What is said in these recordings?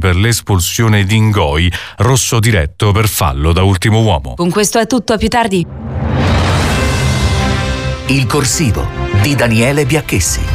per l'espulsione di Ngoi, rosso diretto per fallo da ultimo uomo. Con questo è tutto, a più tardi. Il corsivo di Daniele Biacchessi.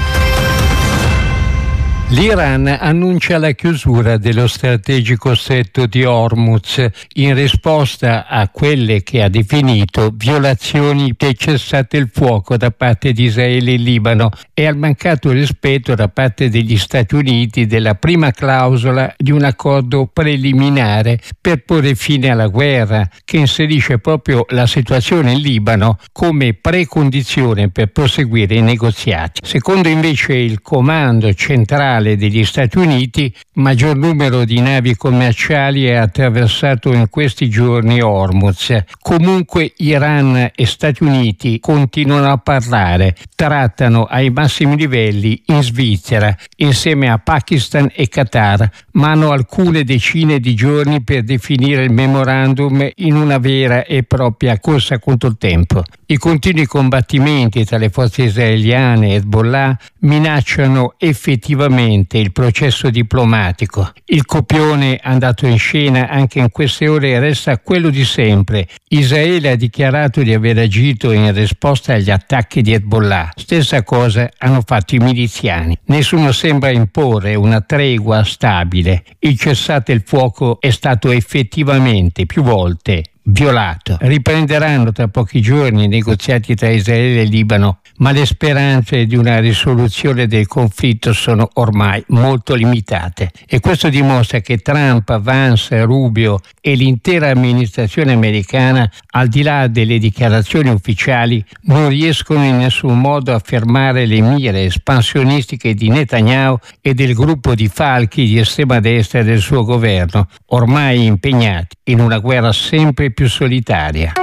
L'Iran annuncia la chiusura dello strategico stretto di Hormuz in risposta a quelle che ha definito violazioni del cessate il fuoco da parte di Israele e Libano e al mancato rispetto da parte degli Stati Uniti della prima clausola di un accordo preliminare per porre fine alla guerra, che inserisce proprio la situazione in Libano come precondizione per proseguire i negoziati. Secondo invece il comando centrale degli Stati Uniti, maggior numero di navi commerciali è attraversato in questi giorni Hormuz. Comunque Iran e Stati Uniti continuano a parlare, trattano ai massimi livelli in Svizzera insieme a Pakistan e Qatar, ma hanno alcune decine di giorni per definire il memorandum in una vera e propria corsa contro il tempo. I continui combattimenti tra le forze israeliane e Hezbollah minacciano effettivamente il processo diplomatico. Il copione andato in scena anche in queste ore resta quello di sempre. Israele ha dichiarato di aver agito in risposta agli attacchi di Hezbollah. Stessa cosa hanno fatto i miliziani. Nessuno sembra imporre una tregua stabile. Il cessate il fuoco è stato effettivamente più volte violato. Riprenderanno tra pochi giorni i negoziati tra Israele e Libano, ma le speranze di una risoluzione del conflitto sono ormai molto limitate e questo dimostra che Trump, Vance, Rubio e l'intera amministrazione americana, al di là delle dichiarazioni ufficiali, non riescono in nessun modo a fermare le mire espansionistiche di Netanyahu e del gruppo di falchi di estrema destra del suo governo, ormai impegnati in una guerra sempre più solitaria.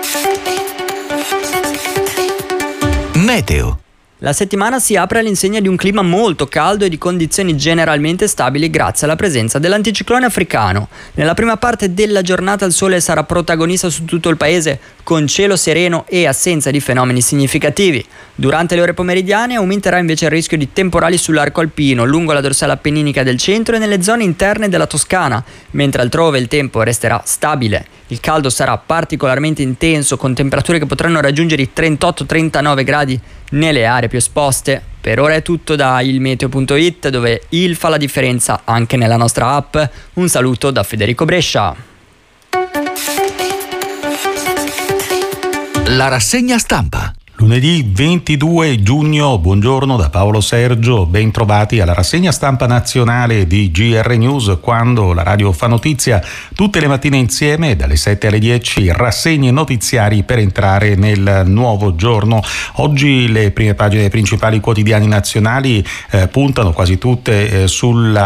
Meteo. La settimana si apre all'insegna di un clima molto caldo e di condizioni generalmente stabili grazie alla presenza dell'anticiclone africano. Nella prima parte della giornata il sole sarà protagonista su tutto il paese, con cielo sereno e assenza di fenomeni significativi. Durante le ore pomeridiane aumenterà invece il rischio di temporali sull'arco alpino, lungo la dorsale appenninica del centro e nelle zone interne della Toscana, mentre altrove il tempo resterà stabile. Il caldo sarà particolarmente intenso, con temperature che potranno raggiungere i 38-39 gradi nelle aree più esposte. Per ora è tutto da ilmeteo.it, dove il fa la differenza anche nella nostra app. Un saluto da Federico Brescia. La rassegna stampa. Lunedì 22 giugno, buongiorno da Paolo Sergio, ben trovati alla rassegna stampa nazionale di GR News, quando la radio fa notizia tutte le mattine insieme dalle 7 alle 10, rassegne notiziari per entrare nel nuovo giorno. Oggi le prime pagine dei principali quotidiani nazionali puntano quasi tutte sul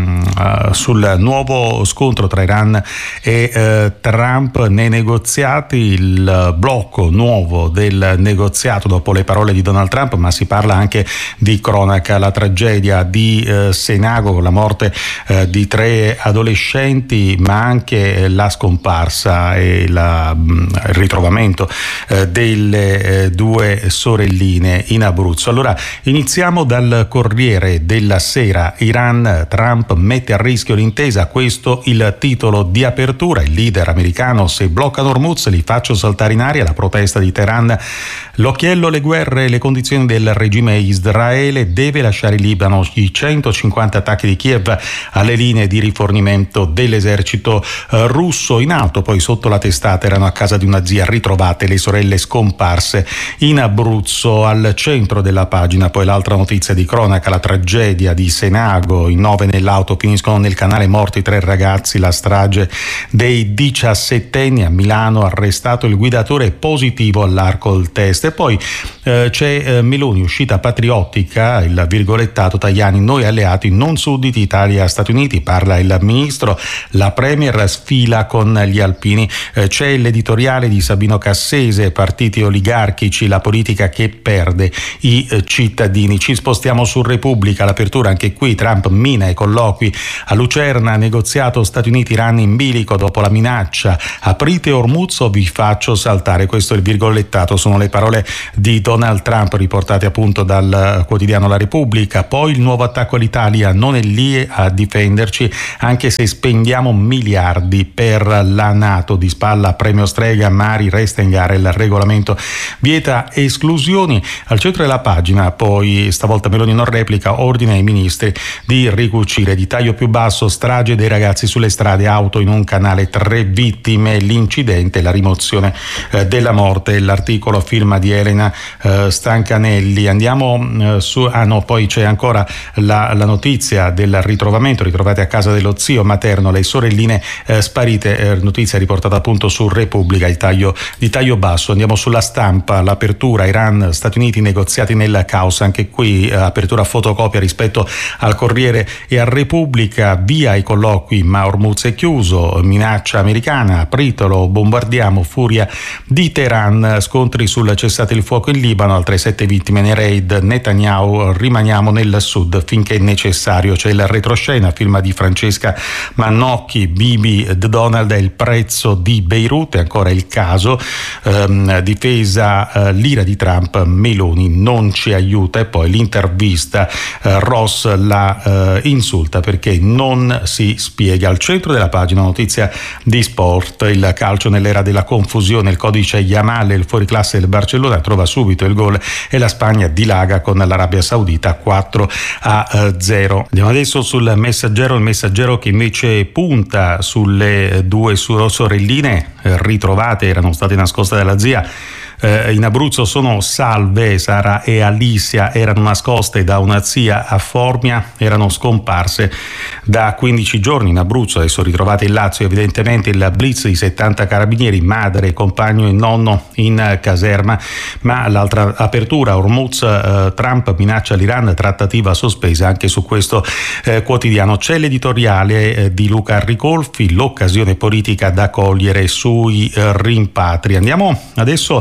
nuovo scontro tra Iran e Trump nei negoziati, il blocco nuovo del negoziato dopo le parole di Donald Trump, ma si parla anche di cronaca, la tragedia di Senago con la morte di 3 adolescenti, ma anche la scomparsa e il ritrovamento delle 2 sorelline in Abruzzo. Allora iniziamo dal Corriere della Sera. Iran, Trump mette a rischio l'intesa, questo il titolo di apertura. Il leader americano: se bloccano Hormuz li faccio saltare in aria. La protesta di Teheran. L'occhiello, le guerre e le condizioni del regime. Israele deve lasciare il Libano. I 150 attacchi di Kiev alle linee di rifornimento dell'esercito russo. In alto, poi sotto la testata, erano a casa di una zia, ritrovate le sorelle scomparse in Abruzzo. Al centro della pagina poi l'altra notizia di cronaca, la tragedia di Senago. In 9 nell'auto finiscono nel canale, morti 3 ragazzi. La strage dei 17enni a Milano, arrestato il guidatore, positivo all'alcol test. E poi c'è Meloni, uscita patriottica, il virgolettato Tajani: noi alleati non sudditi, Italia Stati Uniti. Parla il ministro, la premier sfila con gli alpini. C'è l'editoriale di Sabino Cassese, partiti oligarchici, la politica che perde i cittadini. Ci spostiamo su Repubblica, l'apertura anche qui, Trump mina i colloqui a Lucerna, negoziato Stati Uniti-Iran in bilico dopo la minaccia, aprite Hormuz o vi faccio saltare. Questo è il virgolettato, sono le parole di Donald Trump riportate appunto dal quotidiano La Repubblica. Poi il nuovo attacco all'Italia non è lì a difenderci, anche se spendiamo miliardi per la NATO. Di spalla premio Strega, Mari resta in gara il regolamento vieta esclusioni. Al centro della pagina poi stavolta Meloni non replica, ordine ai ministri di ricucire. Di taglio più basso, strage dei ragazzi sulle strade, auto in un canale, 3 vittime, l'incidente, la rimozione della morte. L'articolo firma di Elena Stancanelli. Andiamo poi c'è ancora la notizia del ritrovamento, ritrovate a casa dello zio materno le sorelline sparite, notizia riportata appunto su Repubblica, il taglio di taglio basso. Andiamo sulla Stampa, l'apertura, Iran, Stati Uniti, negoziati nel caos, anche qui apertura fotocopia rispetto al Corriere e a Repubblica, via i colloqui ma Hormuz è chiuso, minaccia americana, apritelo, bombardiamo, furia di Teheran, scontri sul cessate il fuoco in Libano, altre 7 vittime nei raid, Netanyahu, rimaniamo nel sud finché necessario. C'è la retroscena, firma di Francesca Mannocchi, Bibi, Donald è il prezzo di Beirut, è ancora il caso, difesa l'ira di Trump, Meloni non ci aiuta. E poi l'intervista, Ross la insulta perché non si spiega. Al centro della pagina notizia di sport, il calcio nell'era della confusione, il codice Yamal, il fuoriclasse del Barcellona trova subito il gol e la Spagna dilaga con l'Arabia Saudita 4-0. Andiamo adesso sul Messaggero, il Messaggero che invece punta sulle 2 sorelline ritrovate, erano state nascoste dalla zia. In Abruzzo sono salve, Sara e Alicia erano nascoste da una zia a Formia, erano scomparse da 15 giorni in Abruzzo, adesso ritrovate in Lazio. Evidentemente il blitz di 70 carabinieri, madre, compagno e nonno in caserma. Ma l'altra apertura, Hormuz, Trump minaccia l'Iran, trattativa sospesa, anche su questo quotidiano. C'è l'editoriale di Luca Ricolfi, l'occasione politica da cogliere sui rimpatri. Andiamo adesso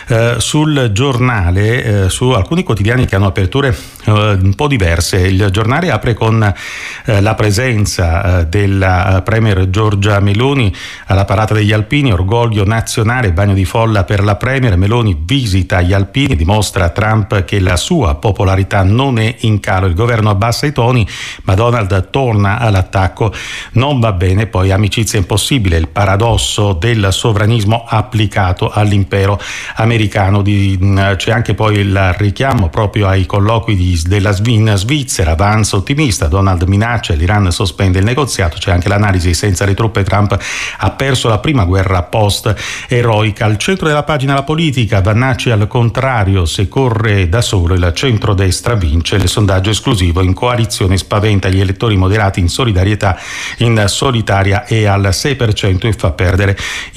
sul Giornale, su alcuni quotidiani che hanno aperture un po' diverse. Il Giornale apre con la presenza della premier Giorgia Meloni alla parata degli Alpini, orgoglio nazionale, bagno di folla per la premier. Meloni visita gli Alpini, dimostra a Trump che la sua popolarità non è in calo, il governo abbassa i toni ma Donald torna all'attacco, non va bene. Poi amicizia impossibile, il paradosso del sovranismo applicato all'impero americano. C'è anche poi il richiamo proprio ai colloqui della Svizzera, Vance ottimista, Donald minaccia, l'Iran sospende il negoziato. C'è anche l'analisi, senza le truppe Trump ha perso la prima guerra post eroica. Al centro della pagina la politica, Vannacci al contrario, se corre da solo il centrodestra vince, il sondaggio esclusivo in coalizione spaventa gli elettori moderati, in solidarietà in solitaria è al 6% e fa perdere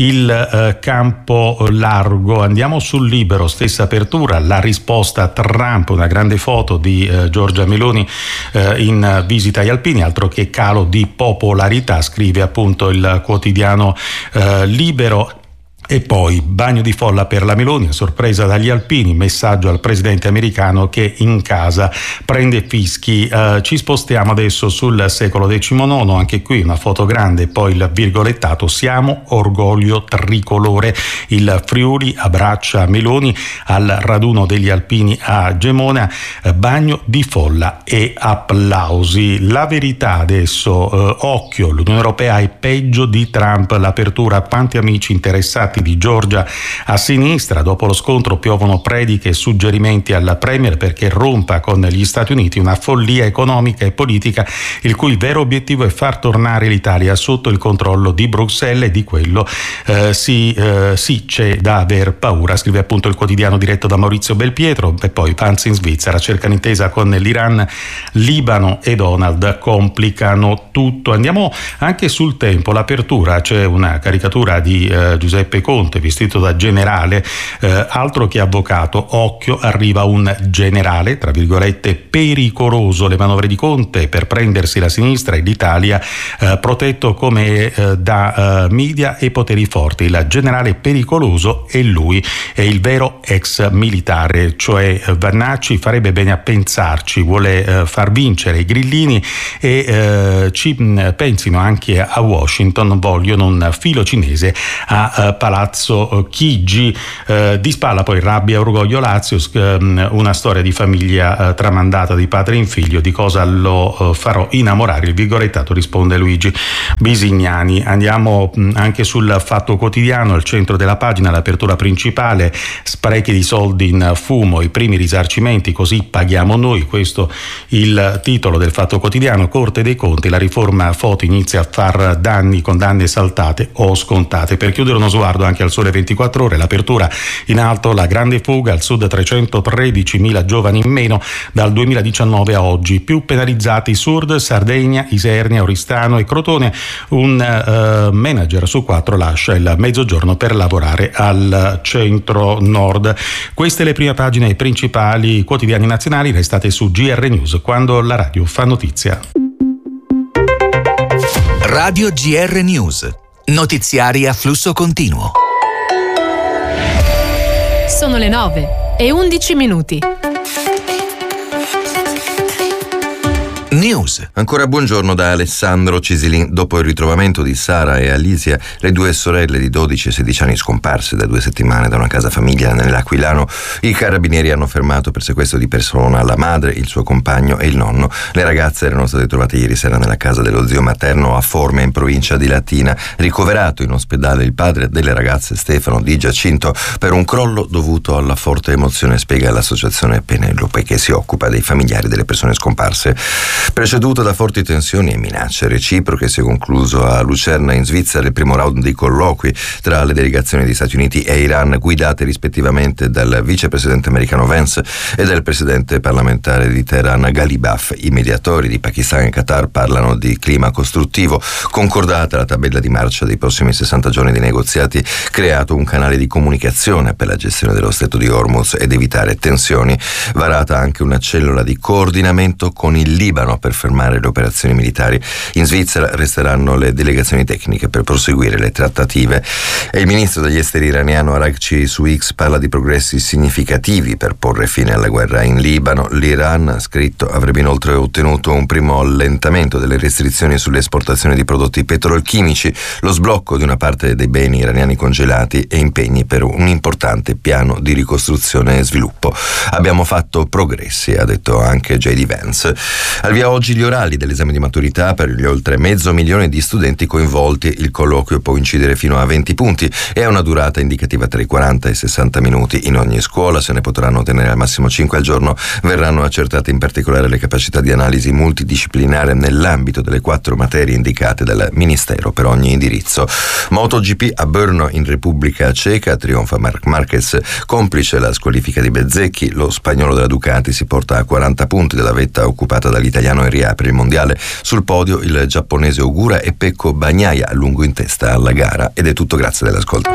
il campo largo. Andiamo sul Libero, stessa apertura, la risposta a Trump, una grande foto di Giorgia Meloni in visita agli Alpini, altro che calo di popolarità, scrive appunto il quotidiano Libero. E poi bagno di folla per la Meloni, sorpresa dagli Alpini, messaggio al presidente americano che in casa prende fischi. Ci spostiamo adesso sul secolo XIX, anche qui una foto grande, poi il virgolettato, siamo orgoglio tricolore. Il Friuli abbraccia Meloni al raduno degli Alpini a Gemona, bagno di folla e applausi. La Verità adesso, occhio, l'Unione Europea è peggio di Trump, l'apertura, quanti amici interessati di Giorgia a sinistra, dopo lo scontro piovono prediche e suggerimenti alla premier perché rompa con gli Stati Uniti, una follia economica e politica il cui vero obiettivo è far tornare l'Italia sotto il controllo di Bruxelles, e di quello sì c'è da aver paura, scrive appunto il quotidiano diretto da Maurizio Belpietro. E poi Vance in Svizzera, cerca un'intesa con l'Iran, Libano e Donald complicano tutto. Andiamo anche sul Tempo, l'apertura, c'è una caricatura di Giuseppe Conte vestito da generale, altro che avvocato, occhio, arriva un generale, tra virgolette, pericoloso, le manovre di Conte per prendersi la sinistra e l'Italia protetto come da media e poteri forti. Il generale pericoloso è lui, è il vero ex militare, cioè Vannacci farebbe bene a pensarci, vuole far vincere i grillini e ci pensino anche a Washington, vogliono un filo cinese a Palazzo Palazzo Chigi. Di spalla poi Rabbia, Orgoglio, Lazio, una storia di famiglia tramandata di padre in figlio. Di cosa lo farò innamorare? Il Vigorettato, risponde Luigi Bisignani. Andiamo anche sul Fatto Quotidiano, al centro della pagina, l'apertura principale: sprechi di soldi in fumo, i primi risarcimenti, così paghiamo noi. Questo il titolo del Fatto Quotidiano. Corte dei Conti, la riforma Foti inizia a far danni, condanne saltate o scontate. Per chiudere uno sguardo anche al Sole 24 Ore, l'apertura in alto: la grande fuga al sud, 313.000 giovani in meno dal 2019 a oggi, più penalizzati Sud, Sardegna, Isernia, Oristano e Crotone. Un manager su 4 lascia il mezzogiorno per lavorare al centro nord. Queste le prime pagine, i principali quotidiani nazionali. Restate su GR News, quando la radio fa notizia. Radio GR News, notiziari a flusso continuo. Sono le 9:11. News. Ancora buongiorno da Alessandro Cisilin. Dopo il ritrovamento di Sara e Alicia, le due sorelle di 12 e 16 anni scomparse da 2 settimane da una casa famiglia nell'Aquilano, i carabinieri hanno fermato per sequestro di persona la madre, il suo compagno e il nonno. Le ragazze erano state trovate ieri sera nella casa dello zio materno a Forme, in provincia di Latina. Ricoverato in ospedale il padre delle ragazze, Stefano Di Giacinto, per un crollo dovuto alla forte emozione, spiega l'associazione Penelope, che si occupa dei familiari delle persone scomparse. Preceduto da forti tensioni e minacce reciproche, si è concluso a Lucerna, in Svizzera, il primo round di colloqui tra le delegazioni di Stati Uniti e Iran, guidate rispettivamente dal vicepresidente americano Vance e dal presidente parlamentare di Teheran Ghalibaf. I mediatori di Pakistan e Qatar parlano di clima costruttivo. Concordata la tabella di marcia dei prossimi 60 giorni di negoziati, creato un canale di comunicazione per la gestione dello stretto di Hormuz ed evitare tensioni. Varata anche una cellula di coordinamento con il Libano per fermare le operazioni militari. In Svizzera resteranno le delegazioni tecniche per proseguire le trattative. E il ministro degli esteri iraniano Araghchi su X parla di progressi significativi per porre fine alla guerra in Libano. L'Iran, ha scritto, avrebbe inoltre ottenuto un primo allentamento delle restrizioni sulle esportazioni di prodotti petrolchimici, lo sblocco di una parte dei beni iraniani congelati e impegni per un importante piano di ricostruzione e sviluppo. Abbiamo fatto progressi, ha detto anche J.D. Vance. Al via oggi gli orali dell'esame di maturità per gli oltre 500.000 di studenti coinvolti. Il colloquio può incidere fino a 20 punti e ha una durata indicativa tra i 40 e i 60 minuti. In ogni scuola se ne potranno ottenere al massimo 5 al giorno. Verranno accertate in particolare le capacità di analisi multidisciplinare nell'ambito delle 4 materie indicate dal Ministero per ogni indirizzo. MotoGP a Brno, in Repubblica Ceca, trionfa Marc Marquez, complice la squalifica di Bezzecchi. Lo spagnolo della Ducati si porta a 40 punti dalla vetta occupata dall'italiano e riapre il mondiale. Sul podio il giapponese Ogura e Pecco Bagnaia a lungo in testa alla gara. Ed è tutto, grazie dell'ascolto.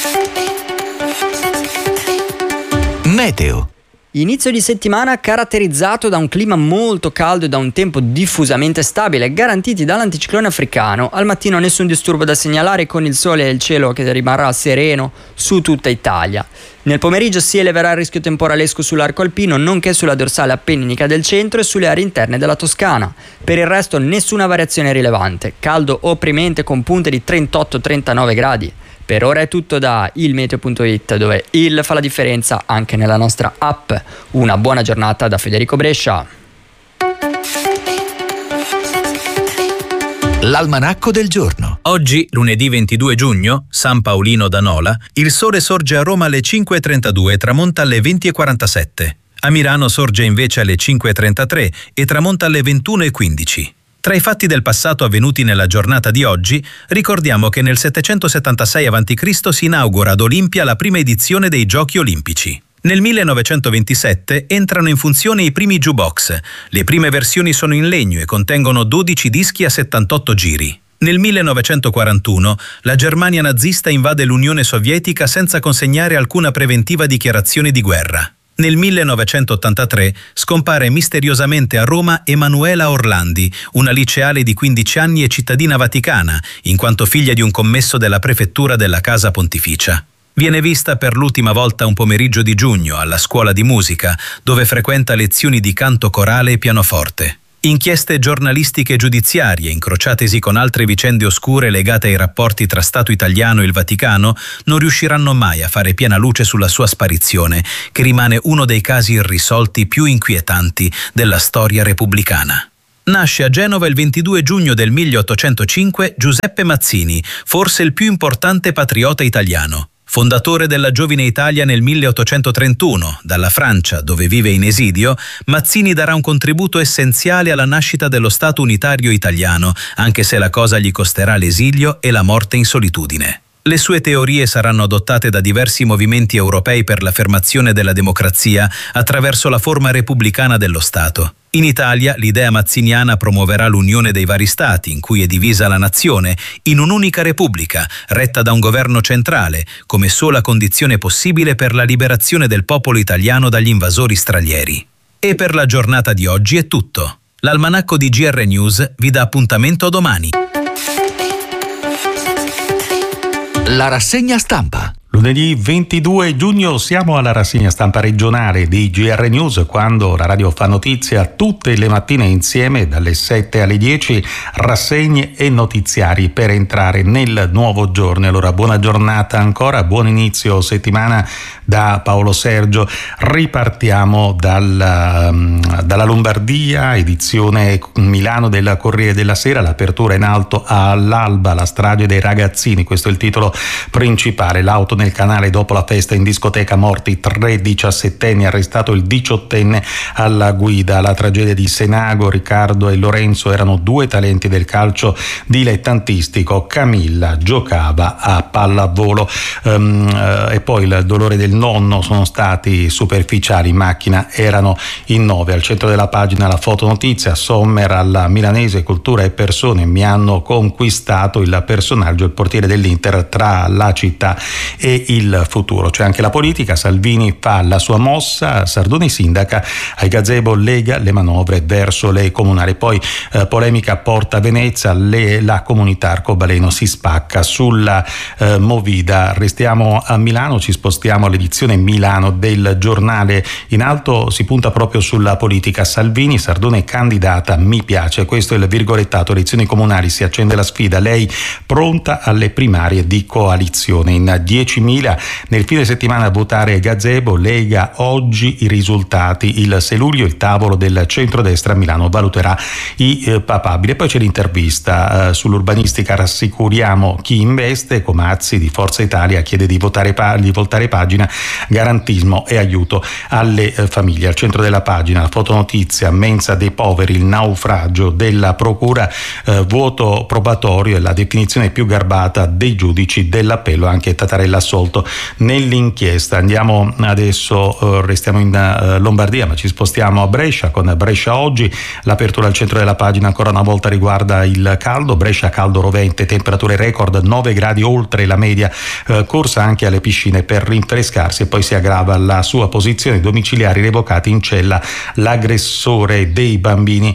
Meteo. Inizio di settimana caratterizzato da un clima molto caldo e da un tempo diffusamente stabile, garantiti dall'anticiclone africano. Al mattino nessun disturbo da segnalare, con il sole e il cielo che rimarrà sereno su tutta Italia. Nel pomeriggio si eleverà il rischio temporalesco sull'arco alpino, nonché sulla dorsale appenninica del centro e sulle aree interne della Toscana. Per il resto nessuna variazione rilevante, caldo opprimente con punte di 38-39 gradi. Per ora è tutto da ilmeteo.it, dove il fa la differenza anche nella nostra app. Una buona giornata da Federico Brescia. L'almanacco del giorno. Oggi, lunedì 22 giugno, San Paolino da Nola, il sole sorge a Roma alle 5:32 e tramonta alle 20:47. A Milano sorge invece alle 5:33 e tramonta alle 21:15. Tra i fatti del passato avvenuti nella giornata di oggi, ricordiamo che nel 776 a.C. si inaugura ad Olimpia la prima edizione dei Giochi Olimpici. Nel 1927 entrano in funzione i primi jukebox. Le prime versioni sono in legno e contengono 12 dischi a 78 giri. Nel 1941 la Germania nazista invade l'Unione Sovietica senza consegnare alcuna preventiva dichiarazione di guerra. Nel 1983 scompare misteriosamente a Roma Emanuela Orlandi, una liceale di 15 anni e cittadina vaticana, in quanto figlia di un commesso della prefettura della Casa Pontificia. Viene vista per l'ultima volta un pomeriggio di giugno alla scuola di musica, dove frequenta lezioni di canto corale e pianoforte. Inchieste giornalistiche e giudiziarie, incrociatesi con altre vicende oscure legate ai rapporti tra Stato italiano e il Vaticano, non riusciranno mai a fare piena luce sulla sua sparizione, che rimane uno dei casi irrisolti più inquietanti della storia repubblicana. Nasce a Genova il 22 giugno del 1805 Giuseppe Mazzini, forse il più importante patriota italiano. Fondatore della Giovine Italia nel 1831, dalla Francia, dove vive in esilio, Mazzini darà un contributo essenziale alla nascita dello Stato unitario italiano, anche se la cosa gli costerà l'esilio e la morte in solitudine. Le sue teorie saranno adottate da diversi movimenti europei per l'affermazione della democrazia attraverso la forma repubblicana dello Stato. In Italia l'idea mazziniana promuoverà l'unione dei vari stati, in cui è divisa la nazione, in un'unica repubblica, retta da un governo centrale, come sola condizione possibile per la liberazione del popolo italiano dagli invasori stranieri. E per la giornata di oggi è tutto. L'almanacco di GR News vi dà appuntamento domani. La rassegna stampa. Lunedì 22 giugno siamo alla rassegna stampa regionale di GR News, quando la radio fa notizia tutte le mattine insieme dalle 7 alle 10, rassegne e notiziari per entrare nel nuovo giorno. Allora buona giornata ancora, buon inizio settimana da Paolo Sergio. Ripartiamo dalla Lombardia, edizione Milano del Corriere della Sera, l'apertura in alto all'alba, la strage dei ragazzini, questo è il titolo principale. L'auto nel canale dopo la festa in discoteca, morti 3 diciassettenni, arrestato il 18enne alla guida. La tragedia di Senago, Riccardo e Lorenzo erano due talenti del calcio dilettantistico, Camilla giocava a pallavolo. E poi il dolore del nonno, sono stati superficiali, in macchina erano in 9. Al centro della pagina la fotonotizia, Sommer alla milanese, cultura e persone mi hanno conquistato, il personaggio, il portiere dell'Inter tra la città e il futuro. C'è anche la politica, Salvini fa la sua mossa, Sardoni sindaca, ai gazebo lega le manovre verso le comunali. Poi polemica a Porta Venezia, la comunità arcobaleno si spacca sulla Movida. Restiamo a Milano, ci spostiamo all'edizione Milano del giornale. In alto si punta proprio sulla politica, Salvini, Sardone candidata, mi piace, questo è il virgolettato. Elezioni comunali, si accende la sfida, lei pronta alle primarie di coalizione. In 10.000 nel fine settimana a votare gazebo, Lega oggi i risultati, il 6 luglio il tavolo del centrodestra a Milano valuterà i papabili. E poi c'è l'intervista sull'urbanistica, rassicuriamo chi investe, Comazzi di Forza Italia chiede di voltare pagina, garantismo e aiuto alle famiglie. Al centro della pagina la fotonotizia, mensa dei poveri, il naufragio della procura, vuoto probatorio e la definizione più garbata dei giudici dell'appello, anche Tattarella assolto nell'inchiesta. Andiamo adesso, restiamo in Lombardia, ma ci spostiamo a Brescia con Brescia Oggi. L'apertura al centro della pagina ancora una volta riguarda il caldo. Brescia caldo rovente, temperature record 9 gradi oltre la media, corsa anche alle piscine per rinfrescarsi. E poi si aggrava la sua posizione, domiciliari revocati in cella l'aggressore dei bambini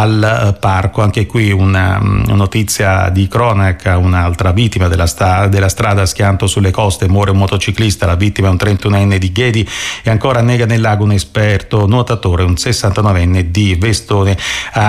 al parco. Anche qui una notizia di cronaca, un'altra vittima della strada a Schianto sulle coste, muore un motociclista, la vittima è un 31enne di Ghedi. E ancora annega nel lago un esperto nuotatore, un 69enne di Vestone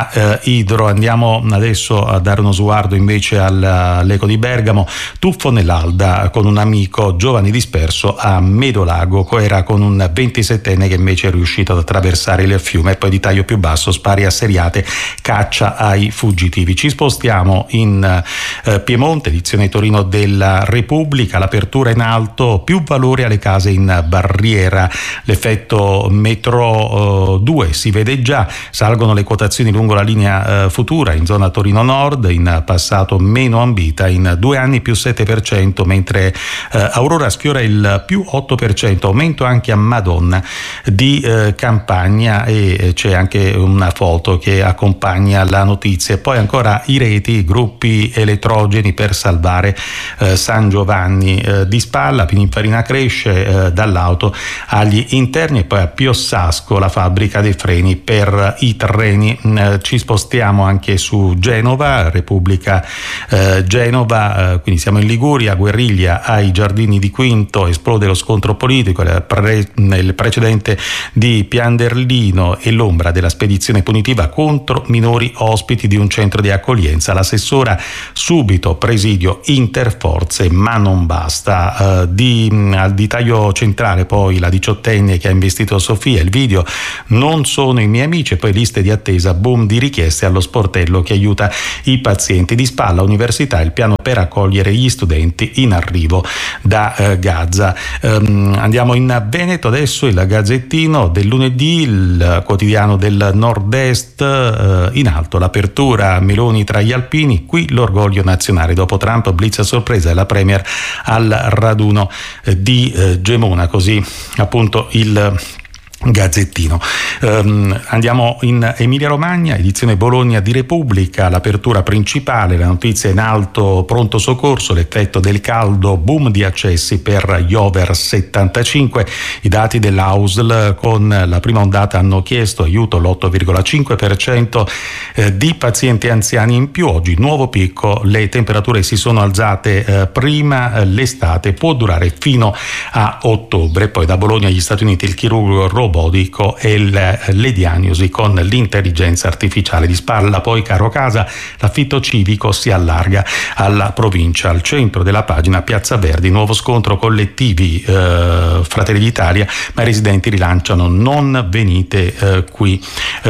a Idro. Andiamo adesso a dare uno sguardo invece all'Eco di Bergamo, tuffo nell'Alda con un amico, giovane disperso a Medolago, era con un 27enne che invece è riuscito ad attraversare il fiume. E poi di taglio più basso, spari a seriate, caccia ai fuggitivi. Ci spostiamo in Piemonte, edizione Torino della Repubblica, l'apertura in alto, più valore alle case in barriera, l'effetto metro 2 si vede già, salgono le quotazioni lungo la linea futura in zona Torino Nord, in passato meno ambita, in 2 anni più 7%, mentre Aurora sfiora il più 8%, aumento anche a Madonna di Campagna, e c'è anche una foto che accompagna la notizia. E poi ancora i reti, gruppi elettrogeni per salvare San Giovanni di Spagna. spalla, Pininfarina cresce, dall'auto agli interni, e poi a Piossasco la fabbrica dei freni per i treni. Ci spostiamo anche su Genova, Repubblica Genova, quindi siamo in Liguria, guerriglia ai Giardini di Quinto, esplode lo scontro politico, il precedente di Pianderlino e l'ombra della spedizione punitiva contro minori ospiti di un centro di accoglienza. L'assessora subito presidio interforze, ma non basta. Al di taglio centrale poi la 18enne che ha investito Sofia, il video non sono i miei amici, e poi liste di attesa, boom di richieste allo sportello che aiuta i pazienti. Di spalla università, il piano per accogliere gli studenti in arrivo da Gaza. Andiamo in Veneto adesso, il Gazzettino del lunedì, il quotidiano del nord-est, in alto l'apertura Meloni tra gli alpini, qui l'orgoglio nazionale, dopo Trump blitz a sorpresa della premier al raduno di Gemona, così appunto il Gazzettino. Andiamo in Emilia Romagna, edizione Bologna di Repubblica, l'apertura principale, la notizia in alto, pronto soccorso, l'effetto del caldo, boom di accessi per gli over 75, i dati dell'AUSL con la prima ondata hanno chiesto aiuto l'8,5% di pazienti anziani in più. Oggi nuovo picco, le temperature si sono alzate prima, l'estate può durare fino a ottobre. Poi da Bologna agli Stati Uniti il chirurgo robotico e le diagnosi con l'intelligenza artificiale. Di spalla poi caro casa, l'affitto civico si allarga alla provincia. Al centro della pagina Piazza Verdi, nuovo scontro collettivi, Fratelli d'Italia, ma i residenti rilanciano non venite qui.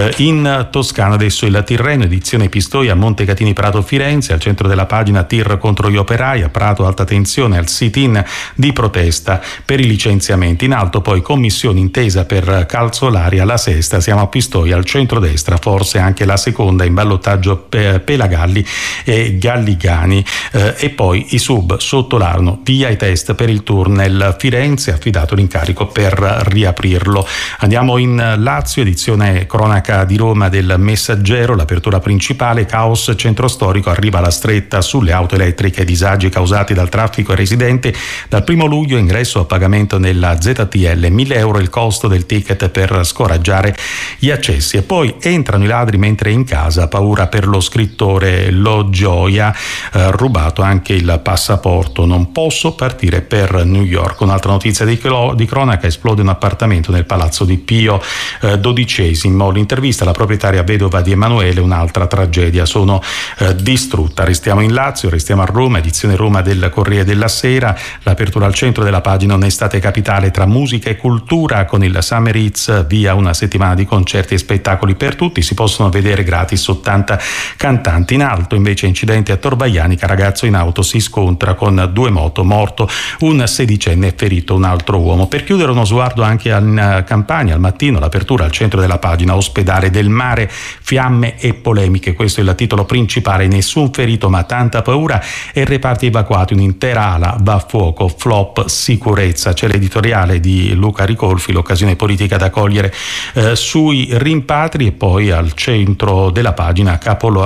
In Toscana adesso il Tirreno, edizione Pistoia, Montecatini Prato Firenze, al centro della pagina tir contro gli operai, a Prato alta tensione al sit-in di protesta per i licenziamenti. In alto poi commissione intesa per Calzolaria, la sesta, siamo a Pistoia, al centrodestra forse anche la seconda, in ballottaggio Pelagalli e Galligani, e poi i sub sotto l'Arno, via i test per il tunnel Firenze, affidato l'incarico per riaprirlo. Andiamo in Lazio, edizione cronaca di Roma del Messaggero, l'apertura principale, caos centro storico, arriva la stretta sulle auto elettriche, disagi causati dal traffico ai residenti. Dal 1 luglio ingresso a pagamento nella ZTL, 1.000 euro il costo del ticket per scoraggiare gli accessi. E poi entrano i ladri mentre è in casa, paura per lo scrittore Lo Gioia, rubato anche il passaporto, non posso partire per New York. Un'altra notizia di cronaca, esplode un appartamento nel palazzo di Pio XII, l'intervista alla proprietaria vedova di Emanuele, un'altra tragedia, sono distrutta. Restiamo in Lazio, restiamo a Roma, edizione Roma del Corriere della Sera, l'apertura al centro della pagina un'estate capitale tra musica e cultura, con il Summer Hits, via una settimana di concerti e spettacoli per tutti, si possono vedere gratis 80 cantanti. In alto invece incidente a Tor Vaianica, ragazzo in auto si scontra con 2 moto, morto un 16enne e ferito un altro uomo. Per chiudere uno sguardo anche in Campania, al Mattino, l'apertura al centro della pagina, ospedale del mare, fiamme e polemiche, questo è il titolo principale, nessun ferito ma tanta paura e reparti evacuati, un'intera ala va a fuoco, flop sicurezza. C'è l'editoriale di Luca Ricolfi, l'occasione politica da cogliere sui rimpatri. E poi al centro della pagina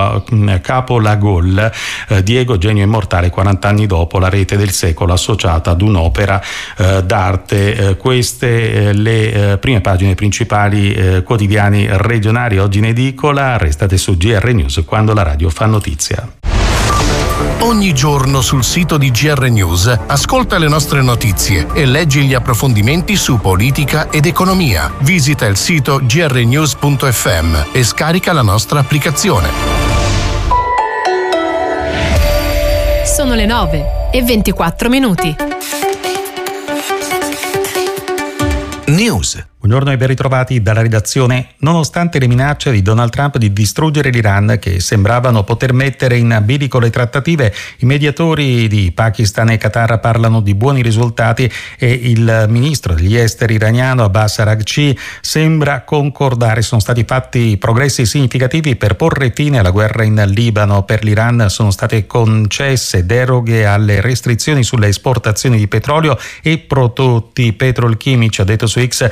Capolagol, Diego genio immortale 40 anni dopo, la rete del secolo associata ad un'opera d'arte. Queste le prime pagine principali quotidiani regionali oggi in edicola. Restate su GR News, quando la radio fa notizia. Ogni giorno sul sito di GR News ascolta le nostre notizie e leggi gli approfondimenti su politica ed economia. Visita il sito grnews.fm e scarica la nostra applicazione. Sono le 9:24. News. Buongiorno e ben ritrovati dalla redazione. Nonostante le minacce di Donald Trump di distruggere l'Iran, che sembravano poter mettere in bilico le trattative, i mediatori di Pakistan e Qatar parlano di buoni risultati e il ministro degli esteri iraniano Abbas Araghchi sembra concordare. Sono stati fatti progressi significativi per porre fine alla guerra in Libano. Per l'Iran sono state concesse deroghe alle restrizioni sulle esportazioni di petrolio e prodotti petrolchimici, ha detto su X. Elenco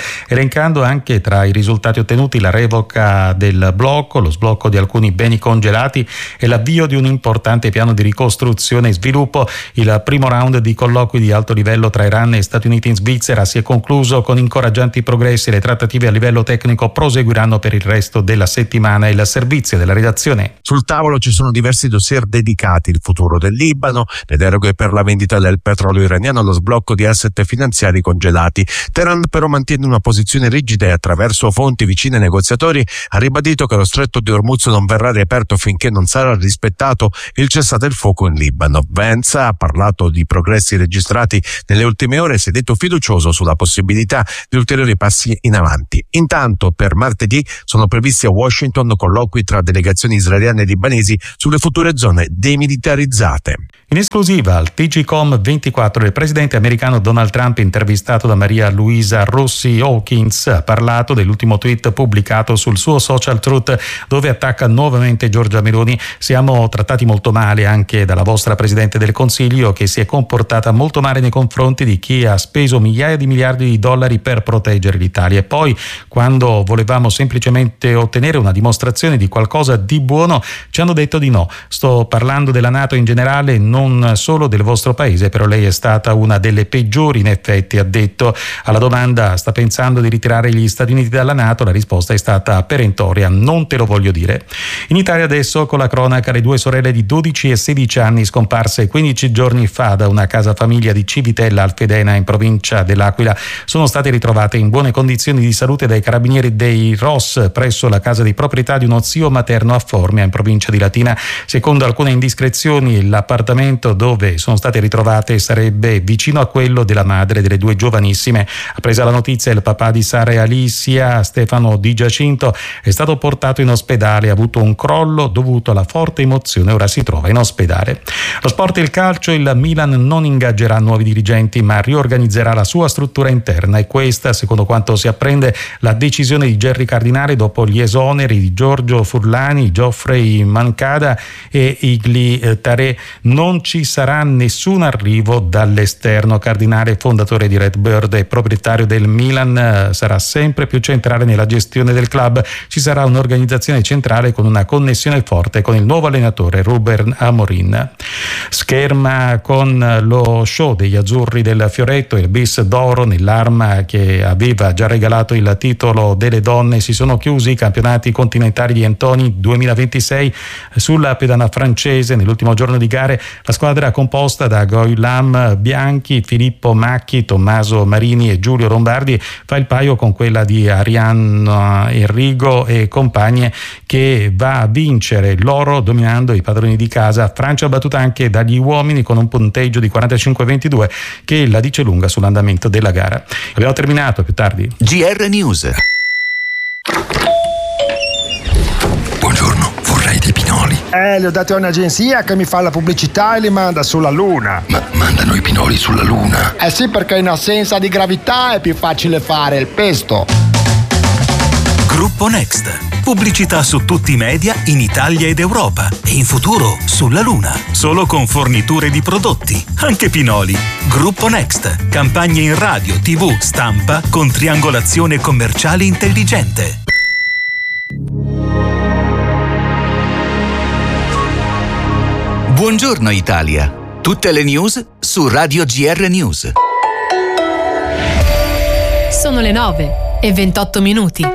elencando anche tra i risultati ottenuti la revoca del blocco, lo sblocco di alcuni beni congelati e l'avvio di un importante piano di ricostruzione e sviluppo. Il primo round di colloqui di alto livello tra Iran e Stati Uniti in Svizzera si è concluso con incoraggianti progressi. Le trattative a livello tecnico proseguiranno per il resto della settimana. Il servizio della redazione. Sul tavolo ci sono diversi dossier dedicati: il futuro del Libano, le deroghe per la vendita del petrolio iraniano, lo sblocco di asset finanziari congelati. Teheran però mantiene una posizione rigida e attraverso fonti vicine ai negoziatori ha ribadito che lo stretto di Hormuz non verrà riaperto finché non sarà rispettato il cessate il fuoco in Libano. Vance ha parlato di progressi registrati nelle ultime ore e si è detto fiducioso sulla possibilità di ulteriori passi in avanti. Intanto per martedì sono previsti a Washington colloqui tra delegazioni israeliane e libanesi sulle future zone demilitarizzate. In esclusiva al TGCOM 24 il presidente americano Donald Trump, intervistato da Maria Luisa Rossi Hawkins, ha parlato dell'ultimo tweet pubblicato sul suo social Truth dove attacca nuovamente Giorgia Meloni. Siamo trattati molto male anche dalla vostra Presidente del Consiglio, che si è comportata molto male nei confronti di chi ha speso migliaia di miliardi di dollari per proteggere l'Italia. E poi, quando volevamo semplicemente ottenere una dimostrazione di qualcosa di buono, ci hanno detto di no. Sto parlando della NATO in generale, non solo del vostro paese, però lei è stata una delle peggiori in effetti, ha detto. Alla domanda: sta pensando di ritirare gli Stati Uniti dalla NATO? La risposta è stata perentoria: non te lo voglio dire. In Italia adesso con la cronaca le due sorelle di 12 e 16 anni scomparse 15 giorni fa da una casa famiglia di Civitella Alfedena in provincia dell'Aquila sono state ritrovate in buone condizioni di salute dai carabinieri dei ROS presso la casa di proprietà di uno zio materno a Formia in provincia di Latina. Secondo alcune indiscrezioni l'appartamento dove sono state ritrovate sarebbe vicino a quello della madre delle due giovanissime. Appresa la notizia, il papà di Sara e Alicia, Stefano Di Giacinto, è stato portato in ospedale, ha avuto un crollo dovuto alla forte emozione, ora si trova in ospedale. Lo sport e il calcio: il Milan non ingaggerà nuovi dirigenti ma riorganizzerà la sua struttura interna, e questa, secondo quanto si apprende, la decisione di Gerry Cardinale dopo gli esoneri di Giorgio Furlani, Geoffrey Mancada e Igli Taré. Non ci sarà nessun arrivo dall'esterno. Cardinale, fondatore di Redbird e proprietario del Milan, sarà sempre più centrale nella gestione del club. Ci sarà un'organizzazione centrale con una connessione forte con il nuovo allenatore Ruben Amorim. Scherma con lo show degli azzurri del Fioretto, il bis d'oro nell'arma che aveva già regalato il titolo delle donne. Si sono chiusi i campionati continentali di Antoni 2026 sulla pedana francese. Nell'ultimo giorno di gare la squadra composta da Goilam Bianchi, Filippo Macchi, Tommaso Marini e Giulio Lombardi fa il paio con quella di Arianna Enrigo e compagne, che va a vincere l'oro dominando i padroni di casa. Francia battuta anche dagli uomini con un punteggio di 45-22 che la dice lunga sull'andamento della gara. Abbiamo terminato, più tardi. GR News. Buongiorno, vorrei dei pinoli. Li ho dati a un'agenzia che mi fa la pubblicità e li manda sulla Luna. Ma mandano i pinoli sulla Luna? Eh sì, perché in assenza di gravità è più facile fare il pesto. Gruppo Next. Pubblicità su tutti i media in Italia ed Europa e in futuro sulla Luna. Solo con forniture di prodotti, anche pinoli. Gruppo Next. Campagne in radio, TV, stampa con triangolazione commerciale intelligente. Buongiorno Italia. Tutte le news su Radio GR News. Sono le 9:28.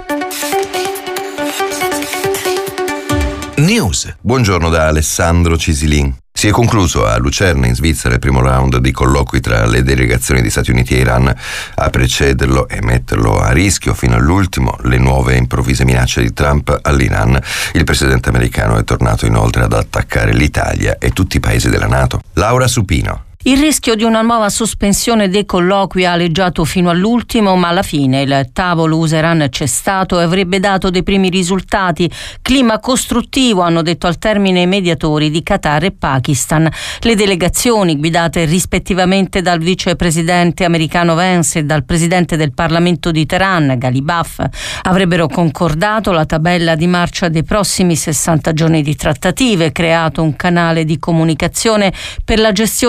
News. Buongiorno da Alessandro Cisilin. Si è concluso a Lucerna, in Svizzera, il primo round di colloqui tra le delegazioni di Stati Uniti e Iran. A precederlo e metterlo a rischio fino all'ultimo le nuove improvvise minacce di Trump all'Iran. Il presidente americano è tornato inoltre ad attaccare l'Italia e tutti i paesi della NATO. Laura Supino. Il rischio di una nuova sospensione dei colloqui ha aleggiato fino all'ultimo, ma alla fine il tavolo USA-Iran c'è stato e avrebbe dato dei primi risultati. Clima costruttivo, hanno detto al termine i mediatori di Qatar e Pakistan. Le delegazioni, guidate rispettivamente dal vicepresidente americano Vance e dal presidente del Parlamento di Teheran, Ghalibaf, avrebbero concordato la tabella di marcia dei prossimi 60 giorni di trattative, creato un canale di comunicazione per la gestione dello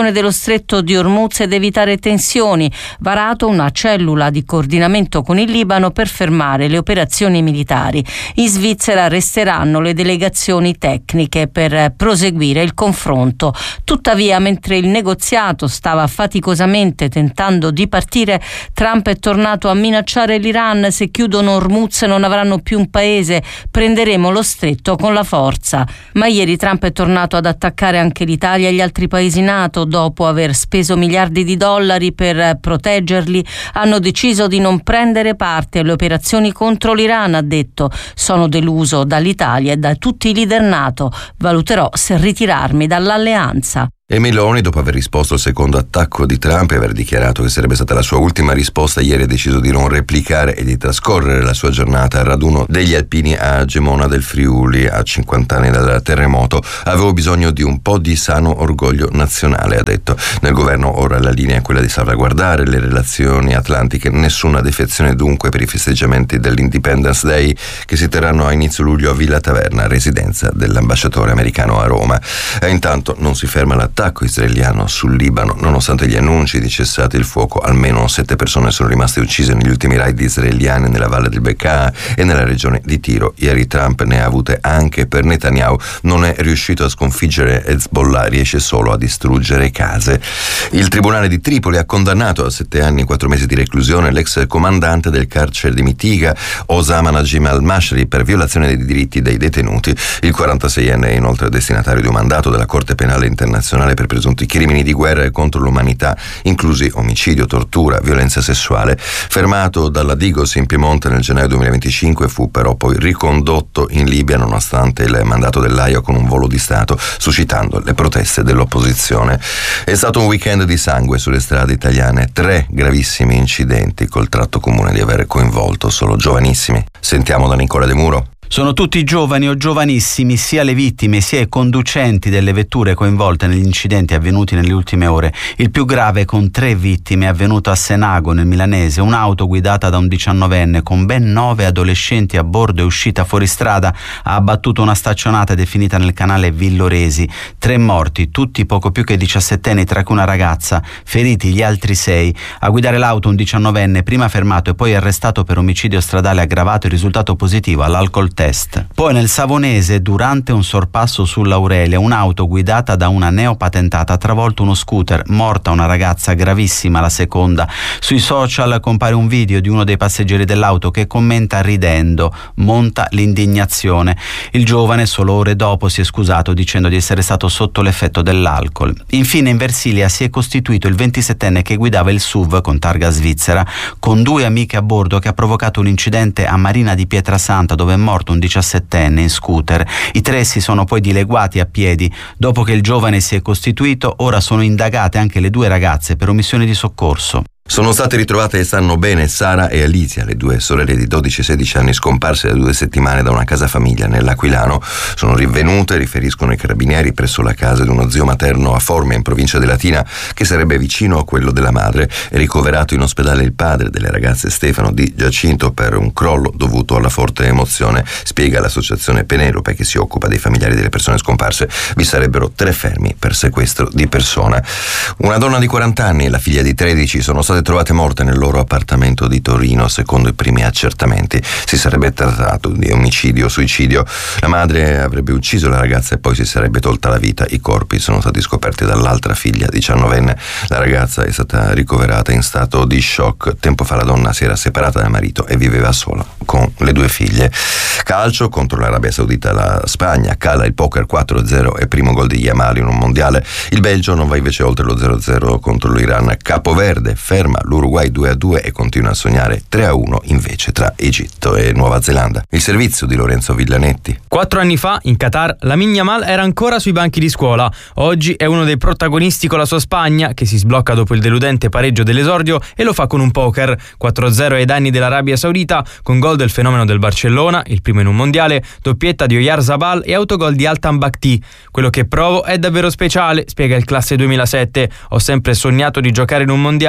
stretto di Hormuz ed evitare tensioni, varato una cellula di coordinamento con il Libano per fermare le operazioni militari. In Svizzera resteranno le delegazioni tecniche per proseguire il confronto. Tuttavia, mentre il negoziato stava faticosamente tentando di partire, Trump è tornato a minacciare l'Iran: se chiudono Hormuz non avranno più un paese, prenderemo lo stretto con la forza. Ma ieri Trump è tornato ad attaccare anche l'Italia e gli altri paesi NATO. Dopo aver speso miliardi di dollari per proteggerli, hanno deciso di non prendere parte alle operazioni contro l'Iran, ha detto. Sono deluso dall'Italia e da tutti i leader NATO. Valuterò se ritirarmi dall'alleanza. E Meloni, dopo aver risposto al secondo attacco di Trump e aver dichiarato che sarebbe stata la sua ultima risposta, ieri ha deciso di non replicare e di trascorrere la sua giornata al raduno degli alpini a Gemona del Friuli, a 50 anni dal terremoto. Avevo bisogno di un po' di sano orgoglio nazionale, ha detto. Nel governo ora la linea è quella di salvaguardare le relazioni atlantiche, nessuna defezione dunque per i festeggiamenti dell'Independence Day che si terranno a inizio luglio a Villa Taverna, residenza dell'ambasciatore americano a Roma. E intanto non si ferma l'attacco israeliano sul Libano. Nonostante gli annunci di cessate il fuoco, almeno 7 persone sono rimaste uccise negli ultimi raid israeliani nella valle del Bekaa e nella regione di Tiro. Ieri Trump ne ha avute anche per Netanyahu. Non è riuscito a sconfiggere Hezbollah, riesce solo a distruggere case. Il tribunale di Tripoli ha condannato a 7 anni e 4 mesi di reclusione l'ex comandante del carcere di Mitiga, Osama Najim al-Mashri, per violazione dei diritti dei detenuti. Il 46enne è inoltre destinatario di un mandato della Corte Penale Internazionale per presunti crimini di guerra e contro l'umanità, inclusi omicidio, tortura, violenza sessuale. Fermato dalla Digos in Piemonte nel gennaio 2025, fu però poi ricondotto in Libia nonostante il mandato dell'AIA con un volo di Stato, suscitando le proteste dell'opposizione. È stato un weekend di sangue sulle strade italiane, 3 gravissimi incidenti col tratto comune di aver coinvolto solo giovanissimi. Sentiamo da Nicola De Muro. Sono tutti giovani o giovanissimi, sia le vittime sia i conducenti delle vetture coinvolte negli incidenti avvenuti nelle ultime ore. Il più grave, con 3 vittime, è avvenuto a Senago, nel milanese. Un'auto guidata da un 19enne con ben 9 adolescenti a bordo e uscita fuori strada ha abbattuto una staccionata definita nel canale Villoresi. 3 morti, tutti poco più che 17enni, tra cui una ragazza. Feriti gli altri 6. A guidare l'auto un 19enne, prima fermato e poi arrestato per omicidio stradale aggravato e risultato positivo all'alcol test. Poi nel Savonese, durante un sorpasso sull'Aurelia, un'auto guidata da una neopatentata ha travolto uno scooter, morta una ragazza, gravissima la seconda. Sui social compare un video di uno dei passeggeri dell'auto che commenta ridendo: monta l'indignazione. Il giovane solo ore dopo si è scusato dicendo di essere stato sotto l'effetto dell'alcol. Infine in Versilia si è costituito il 27enne che guidava il SUV con targa svizzera con 2 amiche a bordo, che ha provocato un incidente a Marina di Pietrasanta dove è morto un 17enne in scooter. I 3 si sono poi dileguati a piedi. Dopo che il giovane si è costituito, ora sono indagate anche le 2 ragazze per omissione di soccorso. Sono state ritrovate e stanno bene Sara e Alicia, le 2 sorelle di 12 e 16 anni scomparse da 2 settimane da una casa famiglia nell'Aquilano. Sono rinvenute, riferiscono i carabinieri, presso la casa di uno zio materno a Formia, in provincia di Latina, che sarebbe vicino a quello della madre. È ricoverato in ospedale il padre delle ragazze, Stefano Di Giacinto, per un crollo dovuto alla forte emozione. Spiega l'associazione Penelope, che si occupa dei familiari delle persone scomparse. Vi sarebbero 3 fermi per sequestro di persona. Una donna di 40 anni e la figlia di 13 sono state trovate morte nel loro appartamento di Torino. Secondo i primi accertamenti si sarebbe trattato di omicidio-suicidio. La madre avrebbe ucciso la ragazza e poi si sarebbe tolta la vita. I corpi sono stati scoperti dall'altra figlia, 19enne. La ragazza è stata ricoverata in stato di shock. Tempo fa la donna si era separata dal marito e viveva sola con le 2 figlie. Calcio contro l'Arabia Saudita, la Spagna cala il poker 4-0 e primo gol di Yamal in un mondiale. Il Belgio non va invece oltre lo 0-0 contro l'Iran. Capoverde ferma l'Uruguay 2-2 e continua a sognare 3-1 invece tra Egitto e Nuova Zelanda. Il servizio di Lorenzo Villanetti. 4 anni fa in Qatar Lamine Yamal era ancora sui banchi di scuola. Oggi è uno dei protagonisti con la sua Spagna, che si sblocca dopo il deludente pareggio dell'esordio e lo fa con un poker. 4-0 ai danni dell'Arabia Saudita, con gol del fenomeno del Barcellona, il primo in un mondiale, doppietta di Oyarzabal e autogol di Altan Bakhti. Quello che provo è davvero speciale, spiega il classe 2007. Ho sempre sognato di giocare in un mondiale per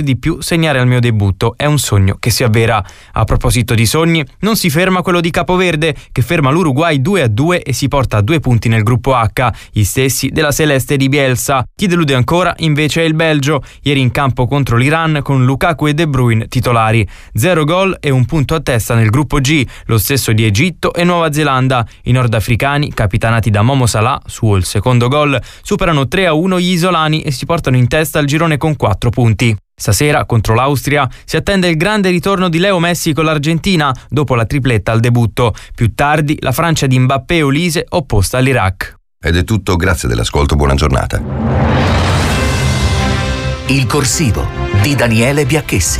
di più segnare al mio debutto, è un sogno che si avvera. A proposito di sogni, non si ferma quello di Capoverde, che ferma l'Uruguay 2-2 e si porta a 2 punti nel gruppo H, gli stessi della Celeste di Bielsa. Chi delude ancora invece è il Belgio, ieri in campo contro l'Iran con Lukaku e De Bruyne titolari. 0 gol e 1 punto a testa nel gruppo G, lo stesso di Egitto e Nuova Zelanda. I nordafricani, capitanati da Momo Salah, suo il secondo gol, superano 3-1 gli isolani e si portano in testa al girone con 4 punti. Stasera, contro l'Austria, si attende il grande ritorno di Leo Messi con l'Argentina dopo la tripletta al debutto. Più tardi, la Francia di Mbappé e Olise opposta all'Iraq. Ed è tutto, grazie dell'ascolto, buona giornata. Il corsivo di Daniele Biacchessi.